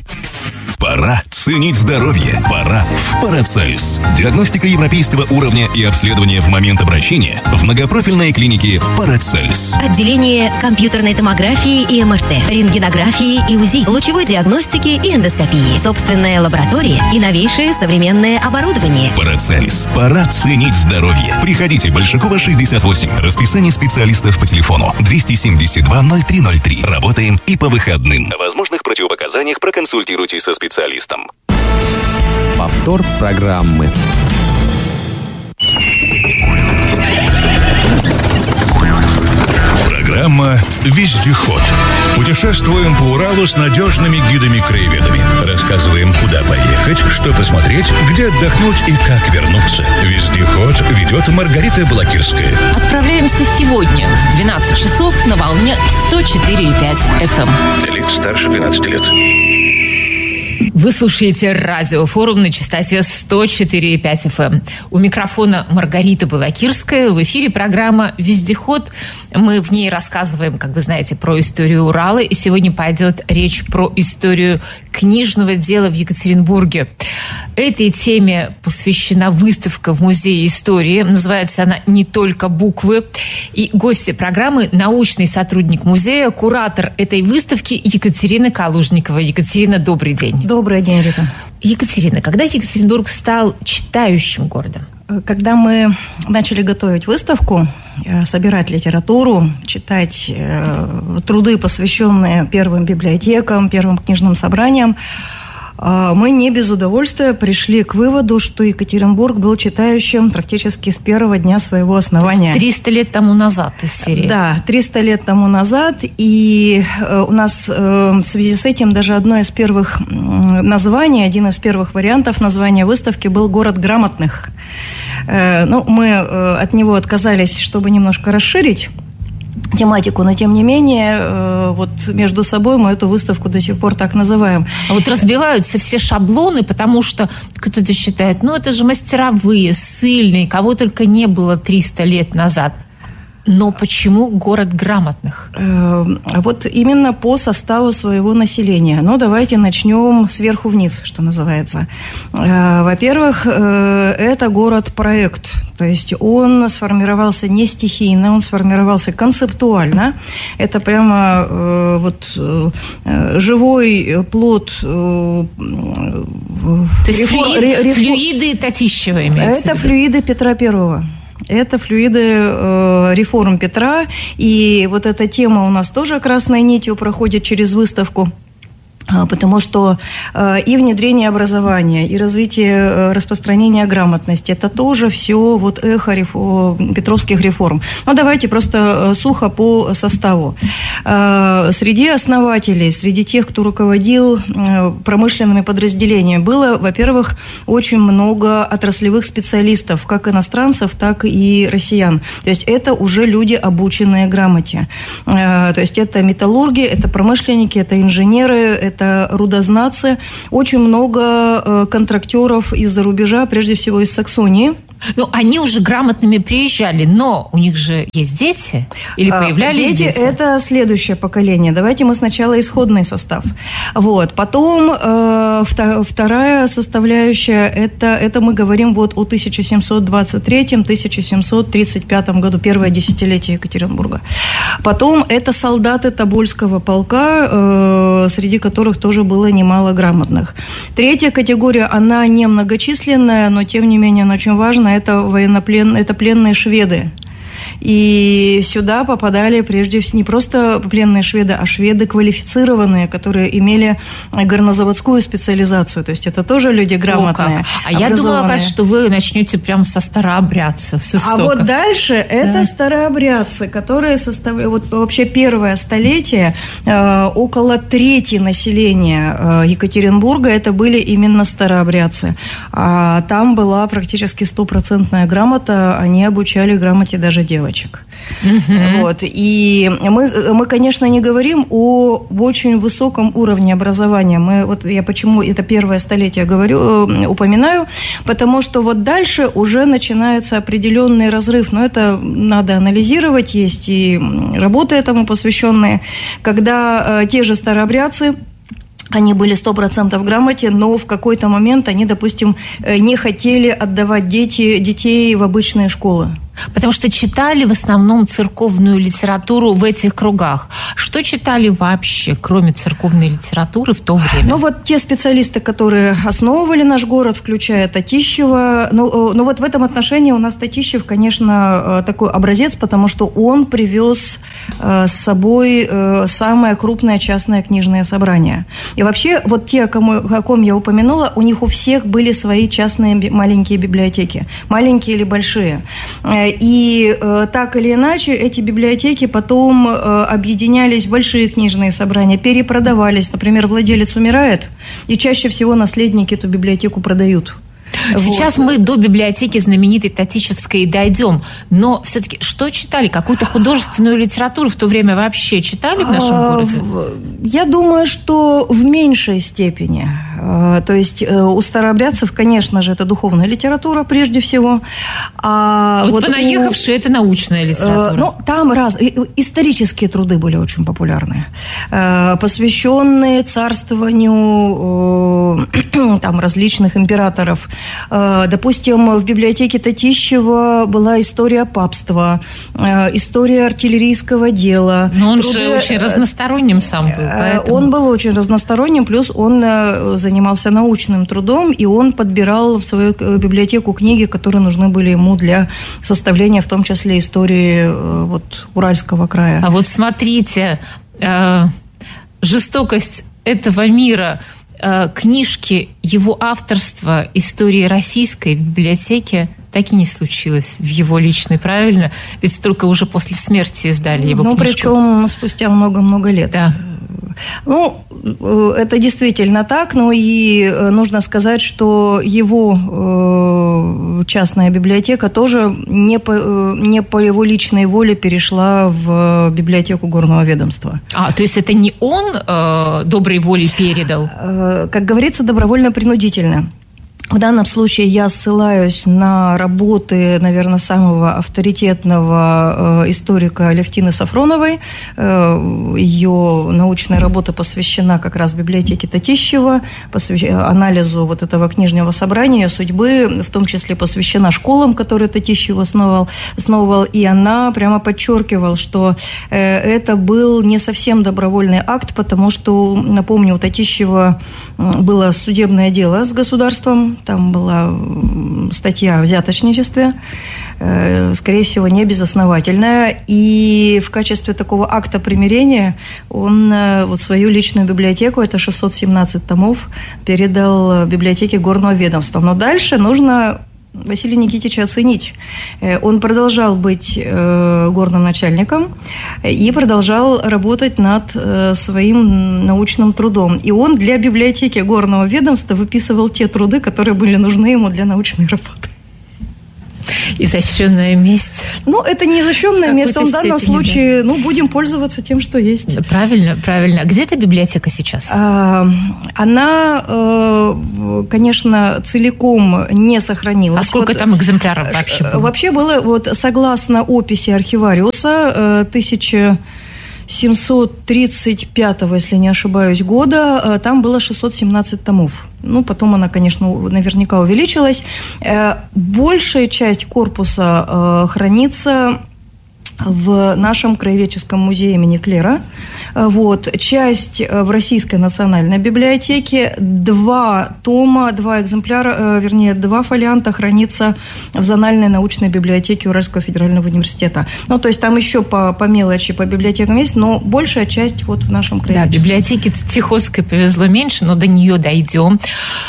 Speaker 1: Пора ценить здоровье. Пора в Парацельс. Диагностика европейского уровня и обследование в момент обращения в многопрофильной клинике Парацельс.
Speaker 11: Отделение компьютерной томографии и эм эр тэ, рентгенографии и УЗИ, лучевой диагностики и эндоскопии, собственная лаборатория и новейшее современное оборудование.
Speaker 1: Парацельс. Пора ценить здоровье. Приходите, Большакова, шестьдесят восемь. Расписание специалистов по телефону двести семьдесят два ноль три ноль три. Работаем и по выходным. О возможных противопоказаниях проконсультируйтесь со специалистом.
Speaker 12: Повтор программы.
Speaker 1: Программа «Вездеход». Путешествуем по Уралу с надежными гидами-краеведами. Рассказываем, куда поехать, что посмотреть, где отдохнуть и как вернуться. «Вездеход» ведет Маргарита Балакирская.
Speaker 13: Отправляемся сегодня в двенадцать часов на волне сто четыре и пять эф эм.
Speaker 1: Для лиц старше двенадцати лет.
Speaker 13: Вы слушаете радиофорум на частоте сто четыре и пять эф эм. У микрофона Маргарита Балакирская. В эфире программа «Вездеход». Мы в ней рассказываем, как вы знаете, про историю Урала. И сегодня пойдет речь про историю книжного дела в Екатеринбурге. Этой теме посвящена выставка в Музее истории. Называется она «Не только буквы». И гости программы – научный сотрудник музея, куратор этой выставки Екатерина Калужникова. Екатерина, добрый день.
Speaker 14: Добрый день, Рита.
Speaker 13: Екатерина, когда Екатеринбург стал читающим городом?
Speaker 14: Когда мы начали готовить выставку, собирать литературу, читать труды, посвященные первым библиотекам, первым книжным собраниям, мы не без удовольствия пришли к выводу, что Екатеринбург был читающим практически с первого дня своего основания.
Speaker 13: триста лет тому назад из серии.
Speaker 14: Да, триста лет тому назад. И у нас в связи с этим даже одно из первых названий, один из первых вариантов названия выставки был «Город грамотных». Ну, мы от него отказались, чтобы немножко расширить тематику, но тем не менее, вот между собой мы эту выставку до сих пор так называем.
Speaker 13: А вот разбиваются все шаблоны, потому что кто-то считает, ну это же мастеровые, ссыльные, кого только не было триста лет назад. Но почему город грамотных?
Speaker 14: Вот именно по составу своего населения. Ну, давайте начнем сверху вниз, что называется. Во-первых, это город-проект. То есть он сформировался не стихийно, он сформировался концептуально. Это прямо вот живой плод.
Speaker 13: То есть
Speaker 14: рефор...
Speaker 13: флюиды,
Speaker 14: рефор...
Speaker 13: флюиды Татищева имеется?
Speaker 14: Это флюиды Петра Первого. Это флюиды э, реформ Петра. И вот эта тема у нас тоже красной нитью проходит через выставку. Потому что и внедрение образования, и развитие распространения грамотности – это тоже все вот эхо реф- петровских реформ. Ну, давайте просто сухо по составу. Среди основателей, среди тех, кто руководил промышленными подразделениями, было, во-первых, очень много отраслевых специалистов, как иностранцев, так и россиян. То есть это уже люди, обученные грамоте. То есть это металлурги, это промышленники, это инженеры, это это рудознатцы, очень много контрактеров из-за рубежа, прежде всего из Саксонии.
Speaker 13: Ну, они уже грамотными приезжали, но у них же есть дети? Или появлялись дети?
Speaker 14: Дети – это следующее поколение. Давайте мы сначала исходный состав. Вот. Потом э, вторая составляющая – это, это мы говорим вот о тысяча семьсот двадцать третьем - тысяча семьсот тридцать пятом году, первое десятилетие Екатеринбурга. Потом это солдаты Тобольского полка, э, среди которых тоже было немало грамотных. Третья категория, она немногочисленная, но тем не менее она очень важна. Это военнопленные, это пленные шведы. И сюда попадали прежде всего не просто пленные шведы, а шведы квалифицированные, которые имели горнозаводскую специализацию. То есть это тоже люди грамотные.
Speaker 13: О, как. А я думала, кажется, что вы начнете прямо со старообрядцев, с истоков.
Speaker 14: А вот дальше это да. старообрядцы, которые составляют... Вот вообще первое столетие, э, около трети населения э, Екатеринбурга это были именно старообрядцы. А там была практически стопроцентная грамота, они обучали грамоте даже девочек. Uh-huh. Вот. И мы, мы, конечно, не говорим о очень высоком уровне образования. Мы, вот я почему это первое столетие говорю, упоминаю, потому что вот дальше уже начинается определенный разрыв. Но это надо анализировать, есть и работы этому посвященные, когда э, те же старообрядцы, они были сто процентов в грамоте, но в какой-то момент они, допустим, не хотели отдавать дети, детей в обычные школы.
Speaker 13: Потому что читали в основном церковную литературу в этих кругах. Что читали вообще, кроме церковной литературы в то время?
Speaker 14: Ну, вот те специалисты, которые основывали наш город, включая Татищева. Ну, ну вот в этом отношении у нас Татищев, конечно, такой образец, потому что он привез с собой самое крупное частное книжное собрание. И вообще, вот те, о ком, о ком я упомянула, у них у всех были свои частные маленькие библиотеки. Маленькие или большие. И э, так или иначе эти библиотеки потом э, объединялись в большие книжные собрания, перепродавались. Например, владелец умирает, и чаще всего наследники эту библиотеку продают.
Speaker 13: Сейчас вот. Мы до библиотеки знаменитой Татищевской и дойдем. Но все-таки что читали? Какую-то художественную литературу в то время вообще читали в нашем а, городе?
Speaker 14: Я думаю, что в меньшей степени. То есть у старообрядцев, конечно же, это духовная литература прежде всего.
Speaker 13: А вот, вот понаехавшие у... это научная литература.
Speaker 14: Ну, там раз... Исторические труды были очень популярны. Посвященные царствованию там, различных императоров. Допустим, в библиотеке Татищева была история папства, история артиллерийского дела.
Speaker 13: Но он труды... же очень разносторонним сам был. Поэтому...
Speaker 14: Он был очень разносторонним, плюс он занимался научным трудом, и он подбирал в свою библиотеку книги, которые нужны были ему для составления, в том числе, истории вот, Уральского края.
Speaker 13: А вот смотрите, жестокость этого мира... Книжки его авторства истории российской в библиотеке так и не случилось в его личной, правильно? Ведь только уже после смерти издали его
Speaker 14: ну,
Speaker 13: книжку.
Speaker 14: Ну, причем спустя много-много лет.
Speaker 13: Да.
Speaker 14: Ну, это действительно так, но и нужно сказать, что его частная библиотека тоже не по, не по его личной воле перешла в библиотеку горного ведомства.
Speaker 13: А, то есть это не он э, доброй волей передал?
Speaker 14: Как говорится, добровольно-принудительно. В данном случае я ссылаюсь на работы, наверное, самого авторитетного э, историка Алевтины Сафроновой. Э, ее научная работа посвящена как раз библиотеке Татищева, посвящена анализу вот этого книжного собрания, судьбы, в том числе посвящена школам, которые Татищев основывал, основывал. И она прямо подчеркивала, что э, это был не совсем добровольный акт, потому что, напомню, у Татищева было судебное дело с государством, там была статья о взяточничестве, скорее всего, не безосновательная, и в качестве такого акта примирения он вот свою личную библиотеку, это шестьсот семнадцать томов, передал библиотеке горного ведомства. Но дальше нужно Василия Никитича оценить. Он продолжал быть горным начальником и продолжал работать над своим научным трудом. И он для библиотеки горного ведомства выписывал те труды, которые были нужны ему для научной работы.
Speaker 13: Изощренная месть.
Speaker 14: Ну, это не изощренная месть, он в данном степени, случае, да. ну, будем пользоваться тем, что есть.
Speaker 13: Правильно, правильно. Где эта библиотека сейчас?
Speaker 14: А, она, конечно, целиком не сохранилась.
Speaker 13: А сколько вот, там экземпляров вообще было?
Speaker 14: Вообще было, вот, согласно описи архивариуса, тысяча семьсот тридцать пятого, если не ошибаюсь, года, там было шестьсот семнадцать томов. Ну, потом она, конечно, наверняка увеличилась. Большая часть корпуса хранится в нашем краеведческом музее имени Клера. Вот. Часть в Российской национальной библиотеке. Два тома, два экземпляра, вернее, два фолианта хранится в зональной научной библиотеке Уральского федерального университета. Ну, то есть там еще по, по мелочи, по библиотекам есть, но большая часть вот в нашем краеведческом.
Speaker 13: Да, библиотеке Тихоской повезло меньше, но до нее дойдем.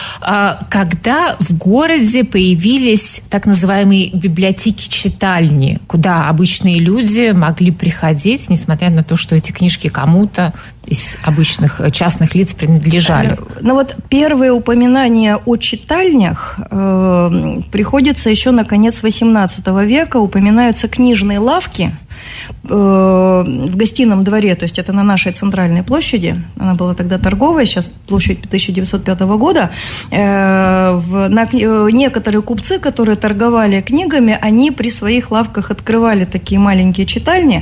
Speaker 13: Когда в городе появились так называемые библиотеки-читальни, куда обычные люди могли приходить, несмотря на то, что эти книжки кому-то из обычных частных лиц принадлежали?
Speaker 14: Ну вот первые упоминания о читальнях э, приходится еще на конец восемнадцатого века, упоминаются книжные лавки э, в Гостином дворе, то есть это на нашей центральной площади, она была тогда торговая, сейчас площадь тысяча девятьсот пятого года, э, в, на, э, некоторые купцы, которые торговали книгами, они при своих лавках открывали такие маленькие читальни,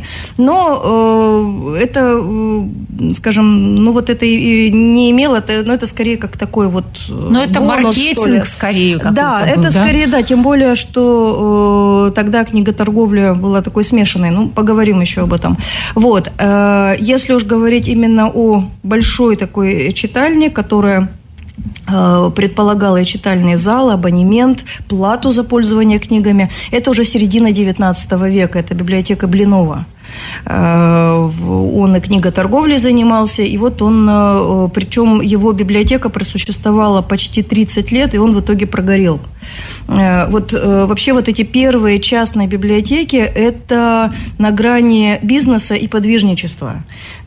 Speaker 14: но э, это... Э, скажем, ну вот это и не имело, но это скорее как такой вот
Speaker 13: Но это бонус,
Speaker 14: маркетинг
Speaker 13: скорее.
Speaker 14: Да, это был, скорее, да? да, тем более, что э, тогда книготорговля была такой смешанной, ну, поговорим еще об этом. Вот, э, если уж говорить именно о большой такой читальне, которая предполагала и читальный зал, абонемент, плату за пользование книгами. Это уже середина девятнадцатого века, это библиотека Блинова. Он и книготорговлей занимался, и вот он, причем его библиотека просуществовала почти тридцать лет, и он в итоге прогорел. Вот вообще вот эти первые частные библиотеки – это на грани бизнеса и подвижничества.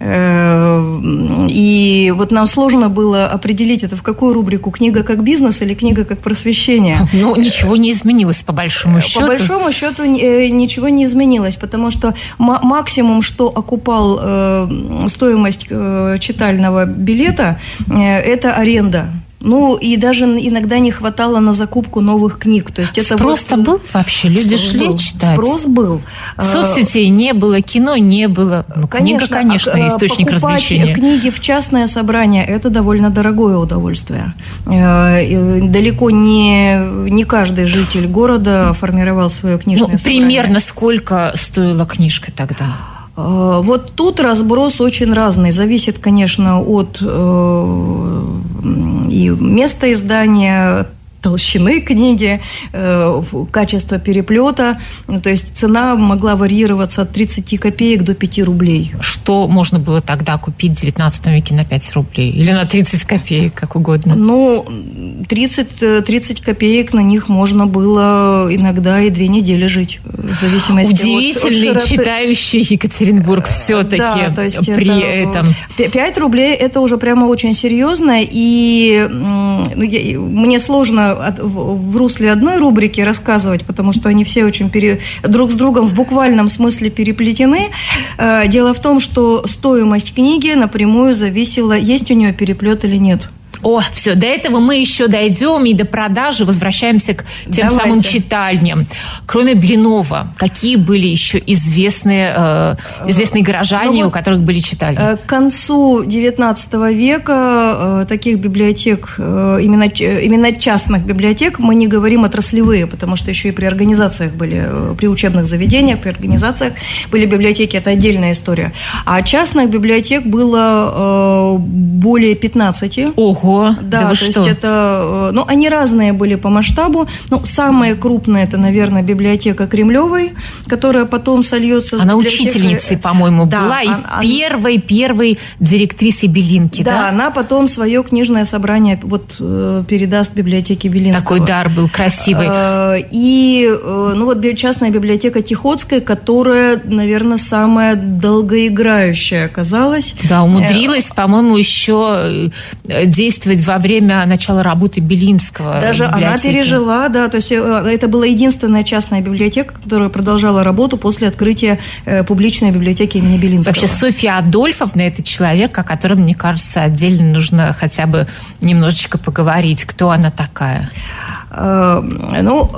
Speaker 14: И вот нам сложно было определить, это в какую рубрику – книга как бизнес или книга как просвещение.
Speaker 13: Ну, ничего не изменилось по большому счету.
Speaker 14: По большому счету ничего не изменилось, потому что максимум, что окупал стоимость читального билета – это аренда. Ну, и даже иногда не хватало на закупку новых книг. То есть это
Speaker 13: Спрос-то вот... был вообще? Люди Спрос шли был. читать?
Speaker 14: Спрос был.
Speaker 13: Соцсетей не было, кино не было. Ну, конечно, книга, конечно, источник развлечения.
Speaker 14: Книги в частное собрание – это довольно дорогое удовольствие. Далеко не, не каждый житель города формировал свое книжное
Speaker 13: ну,
Speaker 14: собрание.
Speaker 13: Примерно сколько стоила книжка тогда?
Speaker 14: Вот тут разброс очень разный. Зависит, конечно, от э, и места издания, толщины книги, э, качества переплета. То есть цена могла варьироваться от тридцати копеек до пяти рублей.
Speaker 13: Что можно было тогда купить в девятнадцатом веке на пять рублей? Или на тридцать копеек, как угодно?
Speaker 14: Ну, тридцать, тридцать копеек на них можно было иногда и две недели жить. В зависимости
Speaker 13: Удивительный,
Speaker 14: от, от
Speaker 13: читающий Екатеринбург все-таки
Speaker 14: да, то есть
Speaker 13: при
Speaker 14: это,
Speaker 13: этом.
Speaker 14: пять рублей – это уже прямо очень серьезно. И ну, я, мне сложно От, в, в русле одной рубрики рассказывать, потому что они все очень пере, друг с другом в буквальном смысле переплетены. Э, дело в том, что стоимость книги напрямую зависела, есть у нее переплет или нет.
Speaker 13: О, все, до этого мы еще дойдем и до продажи возвращаемся к тем Давайте. самым читальням. Кроме Блинова, какие были еще известные, э, известные горожане, ну, вот, у которых были читальни?
Speaker 14: К концу девятнадцатого века э, таких библиотек, э, именно, именно частных библиотек, мы не говорим отраслевые, потому что еще и при организациях были, э, при учебных заведениях, при организациях были библиотеки, это отдельная история. А частных библиотек было э, более пятнадцати.
Speaker 13: Ого! Ого!
Speaker 14: Да,
Speaker 13: да вы
Speaker 14: то
Speaker 13: что?
Speaker 14: есть это, ну, они разные были по масштабу. Ну, самые крупные, это, наверное, библиотека Кремлевой, которая потом сольется с
Speaker 13: Она
Speaker 14: библиотекой...
Speaker 13: учительницей, по-моему,
Speaker 14: да,
Speaker 13: была, и
Speaker 14: она...
Speaker 13: первой, первой директрисой Белинки, да?
Speaker 14: Да, она потом свое книжное собрание вот передаст библиотеке Белинского.
Speaker 13: Такой дар был красивый.
Speaker 14: И, ну, вот частная библиотека Тихоцкой, которая, наверное, самая долгоиграющая оказалась.
Speaker 13: Да, умудрилась, по-моему, еще действовать во время начала работы Белинского.
Speaker 14: Даже она пережила, да, то есть это была единственная частная библиотека, которая продолжала работу после открытия публичной библиотеки имени Белинского.
Speaker 13: Вообще, Софья Адольфовна – это человек, о котором, мне кажется, отдельно нужно хотя бы немножечко поговорить. Кто она такая?
Speaker 14: Ну,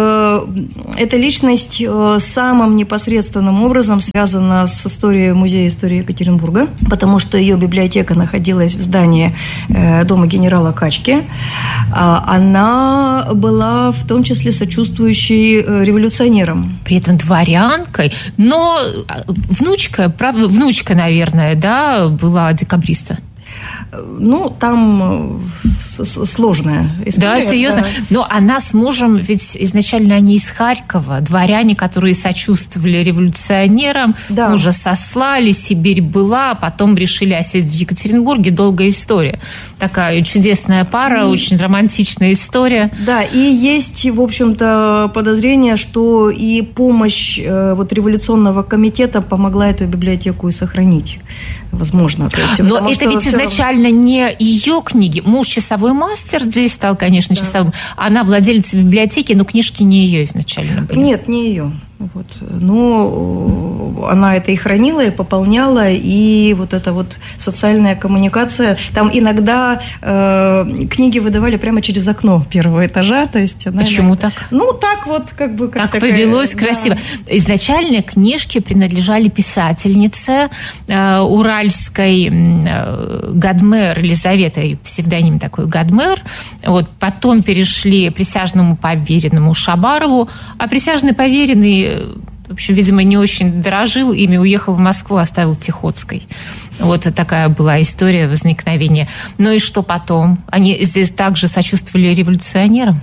Speaker 14: эта личность самым непосредственным образом связана с историей Музея истории Екатеринбурга, потому что ее библиотека находилась в здании дома генерала Качки. Она была в том числе сочувствующей революционерам.
Speaker 13: При этом дворянкой, но внучка, правда, внучка, наверное, да, была декабриста.
Speaker 14: Ну, там сложная история.
Speaker 13: Да, серьезно. Да. Но она с мужем, ведь изначально они из Харькова, дворяне, которые сочувствовали революционерам, да. Мужа сослали, Сибирь была, потом решили осесть в Екатеринбурге. Долгая история. Такая чудесная пара, и... очень романтичная история.
Speaker 14: Да, и есть, в общем-то, подозрение, что и помощь вот, революционного комитета помогла эту библиотеку и сохранить. Возможно. То есть,
Speaker 13: но это ведь изначально равно... не ее книги. Муж часовой мастер здесь стал, конечно, да. часовым. Она владелица библиотеки, но книжки не ее изначально были.
Speaker 14: Нет, не ее. Вот. Но она это и хранила, и пополняла, и вот эта вот социальная коммуникация. Там иногда э, книги выдавали прямо через окно первого этажа. То есть она
Speaker 13: Почему
Speaker 14: иногда...
Speaker 13: так?
Speaker 14: Ну, так вот, как бы... Как
Speaker 13: так
Speaker 14: такая...
Speaker 13: повелось, да. Красиво. Изначально книжки принадлежали писательнице э, уральской э, Гадмер Елизаветы, псевдоним такой Гадмер. Вот. Потом перешли присяжному поверенному Шабарову, а присяжный поверенный, в общем, видимо, не очень дорожил ими, уехал в Москву, оставил Тихоцкой. Вот такая была история возникновения. Ну и что потом? Они здесь также сочувствовали революционерам?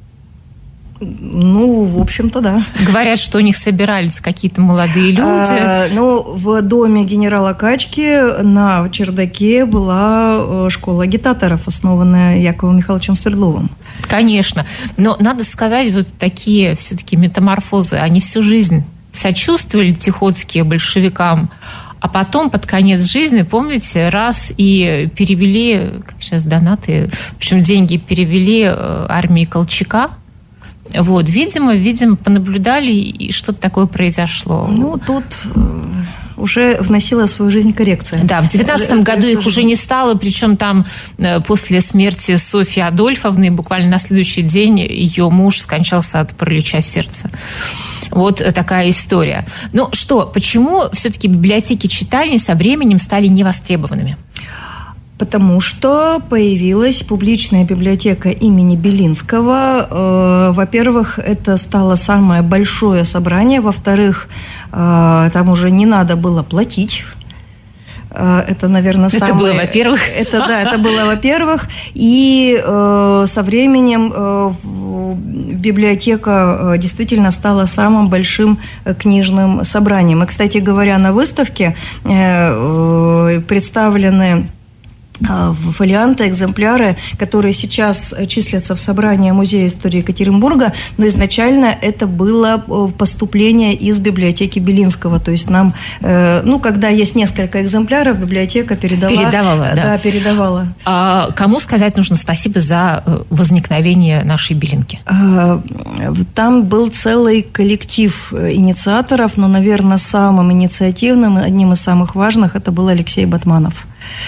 Speaker 14: Ну, в общем-то, да.
Speaker 13: Говорят, что у них собирались какие-то молодые люди.
Speaker 14: А, ну, в доме генерала Качки на чердаке была школа агитаторов, основанная Яковом Михайловичем Свердловым.
Speaker 13: Конечно. Но надо сказать, вот такие все-таки метаморфозы, они всю жизнь сочувствовали Тихоцкие большевикам, а потом под конец жизни, помните, раз и перевели, как сейчас донаты, в общем, деньги перевели армии Колчака. Вот, видимо, видимо, понаблюдали, и что-то такое произошло.
Speaker 14: Ну, тут уже вносила в свою жизнь коррекция.
Speaker 13: Да, в девятнадцатом году их уже не стало, причем там после смерти Софьи Адольфовны буквально на следующий день ее муж скончался от паралича сердца. Вот такая история. Ну что, почему все-таки библиотеки-читальни со временем стали невостребованными?
Speaker 14: Потому что появилась публичная библиотека имени Белинского. Во-первых, это стало самое большое собрание. Во-вторых, там уже не надо было платить. Это, наверное, самое...
Speaker 13: Это было, во-первых.
Speaker 14: Это, да, это было, во-первых. И э, со временем э, библиотека действительно стала самым большим книжным собранием. И, кстати говоря, на выставке э, представлены фолианты, экземпляры, которые сейчас числятся в собрании Музея истории Екатеринбурга, но изначально это было поступление из библиотеки Белинского. То есть нам, ну, когда есть несколько экземпляров, библиотека передала.
Speaker 13: Передавала, да.
Speaker 14: Да, передавала.
Speaker 13: А кому сказать нужно спасибо за возникновение нашей Белинки?
Speaker 14: Там был целый коллектив инициаторов, но, наверное, самым инициативным, одним из самых важных, это был Алексей Батманов.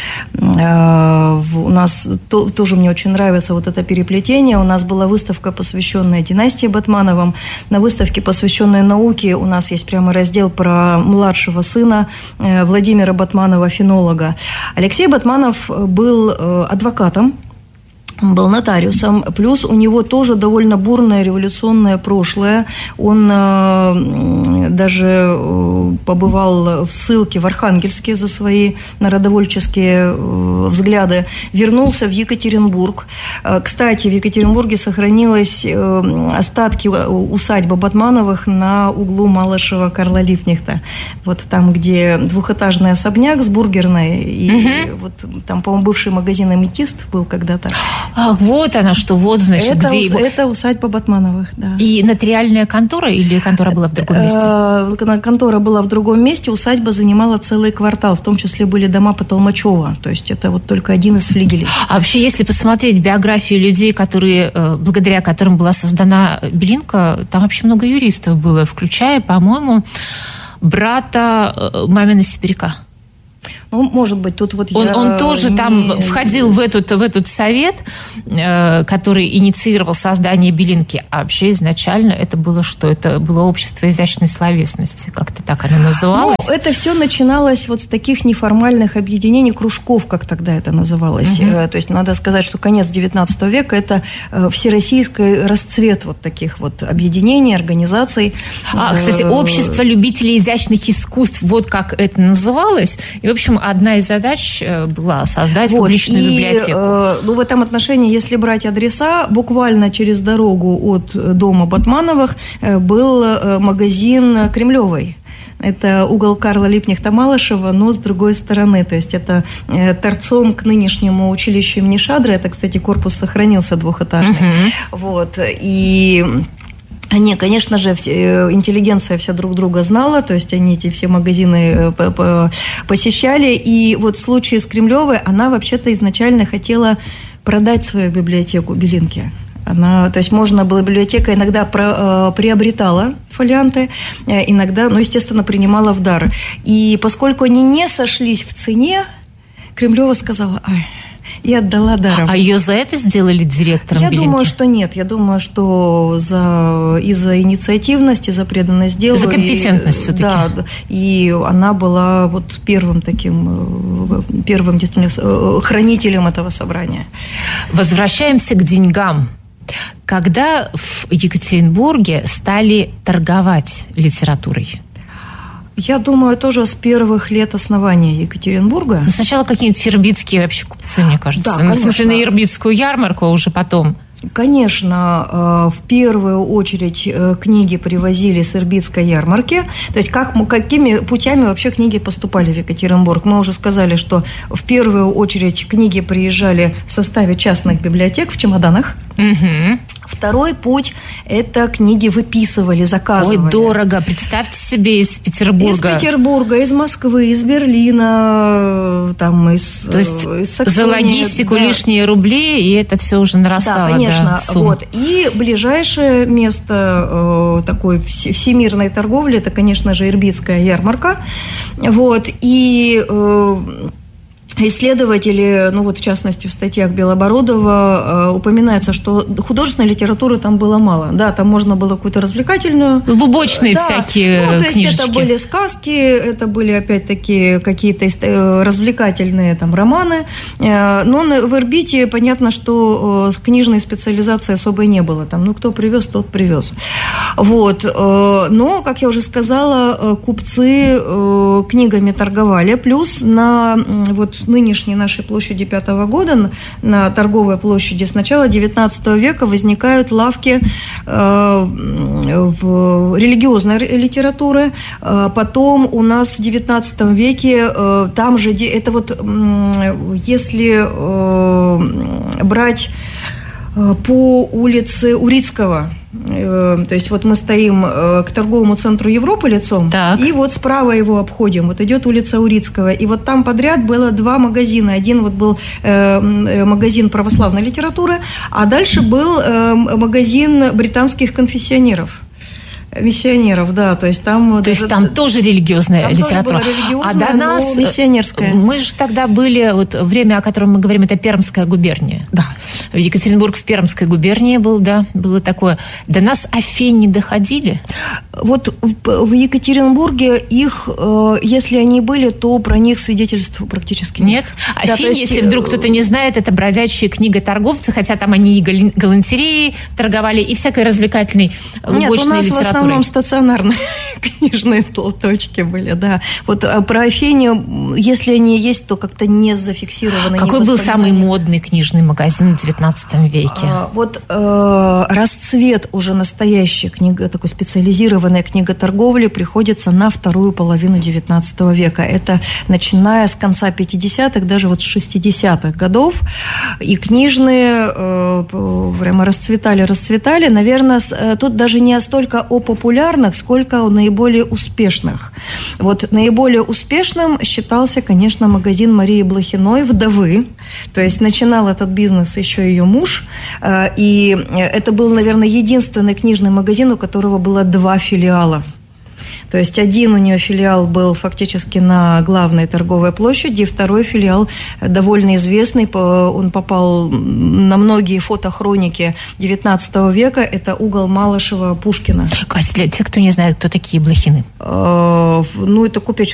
Speaker 14: У нас то, тоже мне очень нравится вот это переплетение. У нас была выставка, посвященная династии Батмановым. На выставке, посвященной науке, у нас есть прямо раздел про младшего сына Владимира Батманова, фенолога. Алексей Батманов был адвокатом. был нотариусом, плюс у него тоже довольно бурное революционное прошлое. Он э, даже э, побывал в ссылке в Архангельске за свои народовольческие э, взгляды, вернулся в Екатеринбург. Э, кстати, в Екатеринбурге сохранились э, остатки усадьбы Батмановых на углу Малышева Карла Липкнехта. Вот там, где двухэтажный особняк с бургерной, и угу. вот там, по-моему, бывший магазин «Аметист» был когда-то.
Speaker 13: Ах, вот она что, вот, значит,
Speaker 14: это,
Speaker 13: где
Speaker 14: ус,
Speaker 13: его...
Speaker 14: Это усадьба Батмановых, да.
Speaker 13: И нотариальная контора или контора была в другом месте?
Speaker 14: Контора была в другом месте, усадьба занимала целый квартал, в том числе были дома по Толмачева, то есть это вот только один из флигелей.
Speaker 13: А вообще, если посмотреть биографии людей, которые, благодаря которым была создана Белинка, там вообще много юристов было, включая, по-моему, брата мамина Сибиряка.
Speaker 14: Ну, может быть, тут вот
Speaker 13: он,
Speaker 14: я...
Speaker 13: Он тоже
Speaker 14: не...
Speaker 13: там входил в этот, в этот совет, э, который инициировал создание Белинки. А вообще изначально это было что? Это было общество изящной словесности. Как-то так оно называлось?
Speaker 14: Ну, это все начиналось вот с таких неформальных объединений, кружков, как тогда это называлось. Угу. То есть надо сказать, что конец девятнадцатого века – это всероссийский расцвет вот таких вот объединений, организаций.
Speaker 13: А, кстати, общество любителей изящных искусств, вот как это называлось. И, в общем, одна из задач была создать вот, публичную и, библиотеку.
Speaker 14: Э, ну, в этом отношении, если брать адреса, буквально через дорогу от дома Батмановых был магазин Кремлевой. Это угол Карла Липкнехта-Малышева, но с другой стороны. То есть это торцом к нынешнему училищу имени Шадры. Это, кстати, корпус сохранился двухэтажный. Uh-huh. Вот. И... Не, конечно же, интеллигенция вся друг друга знала, то есть они эти все магазины посещали. И вот в случае с Кремлевой она вообще-то изначально хотела продать свою библиотеку Белинки. Она, то есть можно было, библиотека иногда про, приобретала фолианты, иногда, ну, естественно, принимала в дар. И поскольку они не сошлись в цене, Кремлева сказала: ай, и отдала даром.
Speaker 13: А ее за это сделали директором
Speaker 14: Я
Speaker 13: Белинки?
Speaker 14: думаю, что нет. Я думаю, что за, из-за инициативности, за преданность делу.
Speaker 13: За компетентность
Speaker 14: и,
Speaker 13: все-таки.
Speaker 14: Да, и она была вот первым таким, первым действительно хранителем этого собрания.
Speaker 13: Возвращаемся к деньгам. Когда в Екатеринбурге стали торговать литературой?
Speaker 14: Я думаю, тоже с первых лет основания Екатеринбурга.
Speaker 13: Но сначала какие-нибудь ирбитские вообще купцы, мне кажется.
Speaker 14: Да, конечно.
Speaker 13: В смысле, на ирбитскую ярмарку, а уже потом.
Speaker 14: Конечно, в первую очередь книги привозили с Ирбитской ярмарки. То есть как, какими путями вообще книги поступали в Екатеринбург? Мы уже сказали, что в первую очередь книги приезжали в составе частных библиотек в чемоданах.
Speaker 13: Угу.
Speaker 14: Второй путь – это книги выписывали, заказывали.
Speaker 13: Ой, дорого. Представьте себе, из Петербурга.
Speaker 14: Из Петербурга, из Москвы, из Берлина, там, из,
Speaker 13: То есть
Speaker 14: из Саксонии.
Speaker 13: За логистику, да, лишние рубли, и это все уже нарастало.
Speaker 14: Да, конечно.
Speaker 13: Да,
Speaker 14: вот. И ближайшее место э, такой всемирной торговли – это, конечно же, Ирбитская ярмарка. Вот. И... Э, Исследователи, ну вот в частности в статьях Белобородова э, упоминается, что художественной литературы там было мало. Да, там можно было какую-то развлекательную.
Speaker 13: Глубочные, да, всякие
Speaker 14: ну, то есть
Speaker 13: книжечки.
Speaker 14: Это были сказки, это были опять-таки какие-то э, развлекательные там романы. Э, но в Ирбите понятно, что э, книжной специализации особой не было. Там, ну кто привез, тот привез. Вот. Э, но, как я уже сказала, э, купцы э, книгами торговали. Плюс на э, вот нынешней нашей площади пятого года, на торговой площади, с начала девятнадцатого века возникают лавки э, в религиозной литературы. Э, потом у нас в девятнадцатом веке э, там же, это вот э, если э, брать э, по улице Урицкого, то есть вот мы стоим к торговому центру Европы лицом, так, и вот справа его обходим. Вот идет улица Урицкого, и вот там подряд было два магазина. Один вот был э, магазин православной литературы, а дальше был э, магазин британских конфессионеров. Миссионеров, да, то есть там...
Speaker 13: То даже, есть там тоже религиозная
Speaker 14: там
Speaker 13: литература.
Speaker 14: Тоже была религиозная,
Speaker 13: а до нас...
Speaker 14: миссионерская.
Speaker 13: Мы же тогда были, вот время, о котором мы говорим, это Пермская губерния.
Speaker 14: Да.
Speaker 13: Екатеринбург в Пермской губернии был, да, было такое. До нас афени доходили?
Speaker 14: Вот в, в Екатеринбурге их, э, если они были, то про них свидетельств практически нет.
Speaker 13: Нет? Афини, да, если вдруг кто-то не знает, это бродячие книготорговцы, хотя там они и галантереей торговали, и всякой развлекательной лубочной литературой.
Speaker 14: Нет, у нас литературой. В основном стационарные книжные точки были, да. Вот про Афинию, если они есть, то как-то не зафиксированы.
Speaker 13: Какой
Speaker 14: не
Speaker 13: был самый модный книжный магазин в девятнадцатом веке?
Speaker 14: А, вот э, расцвет уже настоящей книги, такой специализированной книготорговли приходится на вторую половину девятнадцатого века. Это начиная с конца пятидесятых, даже вот с шестидесятых годов. И книжные э, прямо расцветали, расцветали. Наверное, с, тут даже не столько о популярных, сколько о наиболее успешных. Вот наиболее успешным считался, конечно, магазин Марии Блохиной «Вдовы». То есть начинал этот бизнес еще ее муж. И это был, наверное, единственный книжный магазин, у которого было два филиала. То есть один у нее филиал был фактически на главной торговой площади, второй филиал довольно известный, он попал на многие фотохроники девятнадцатого века, это угол Малышева-Пушкина.
Speaker 13: Катя, для тех, кто не знает, кто такие Блохины?
Speaker 14: Ну, это купеческая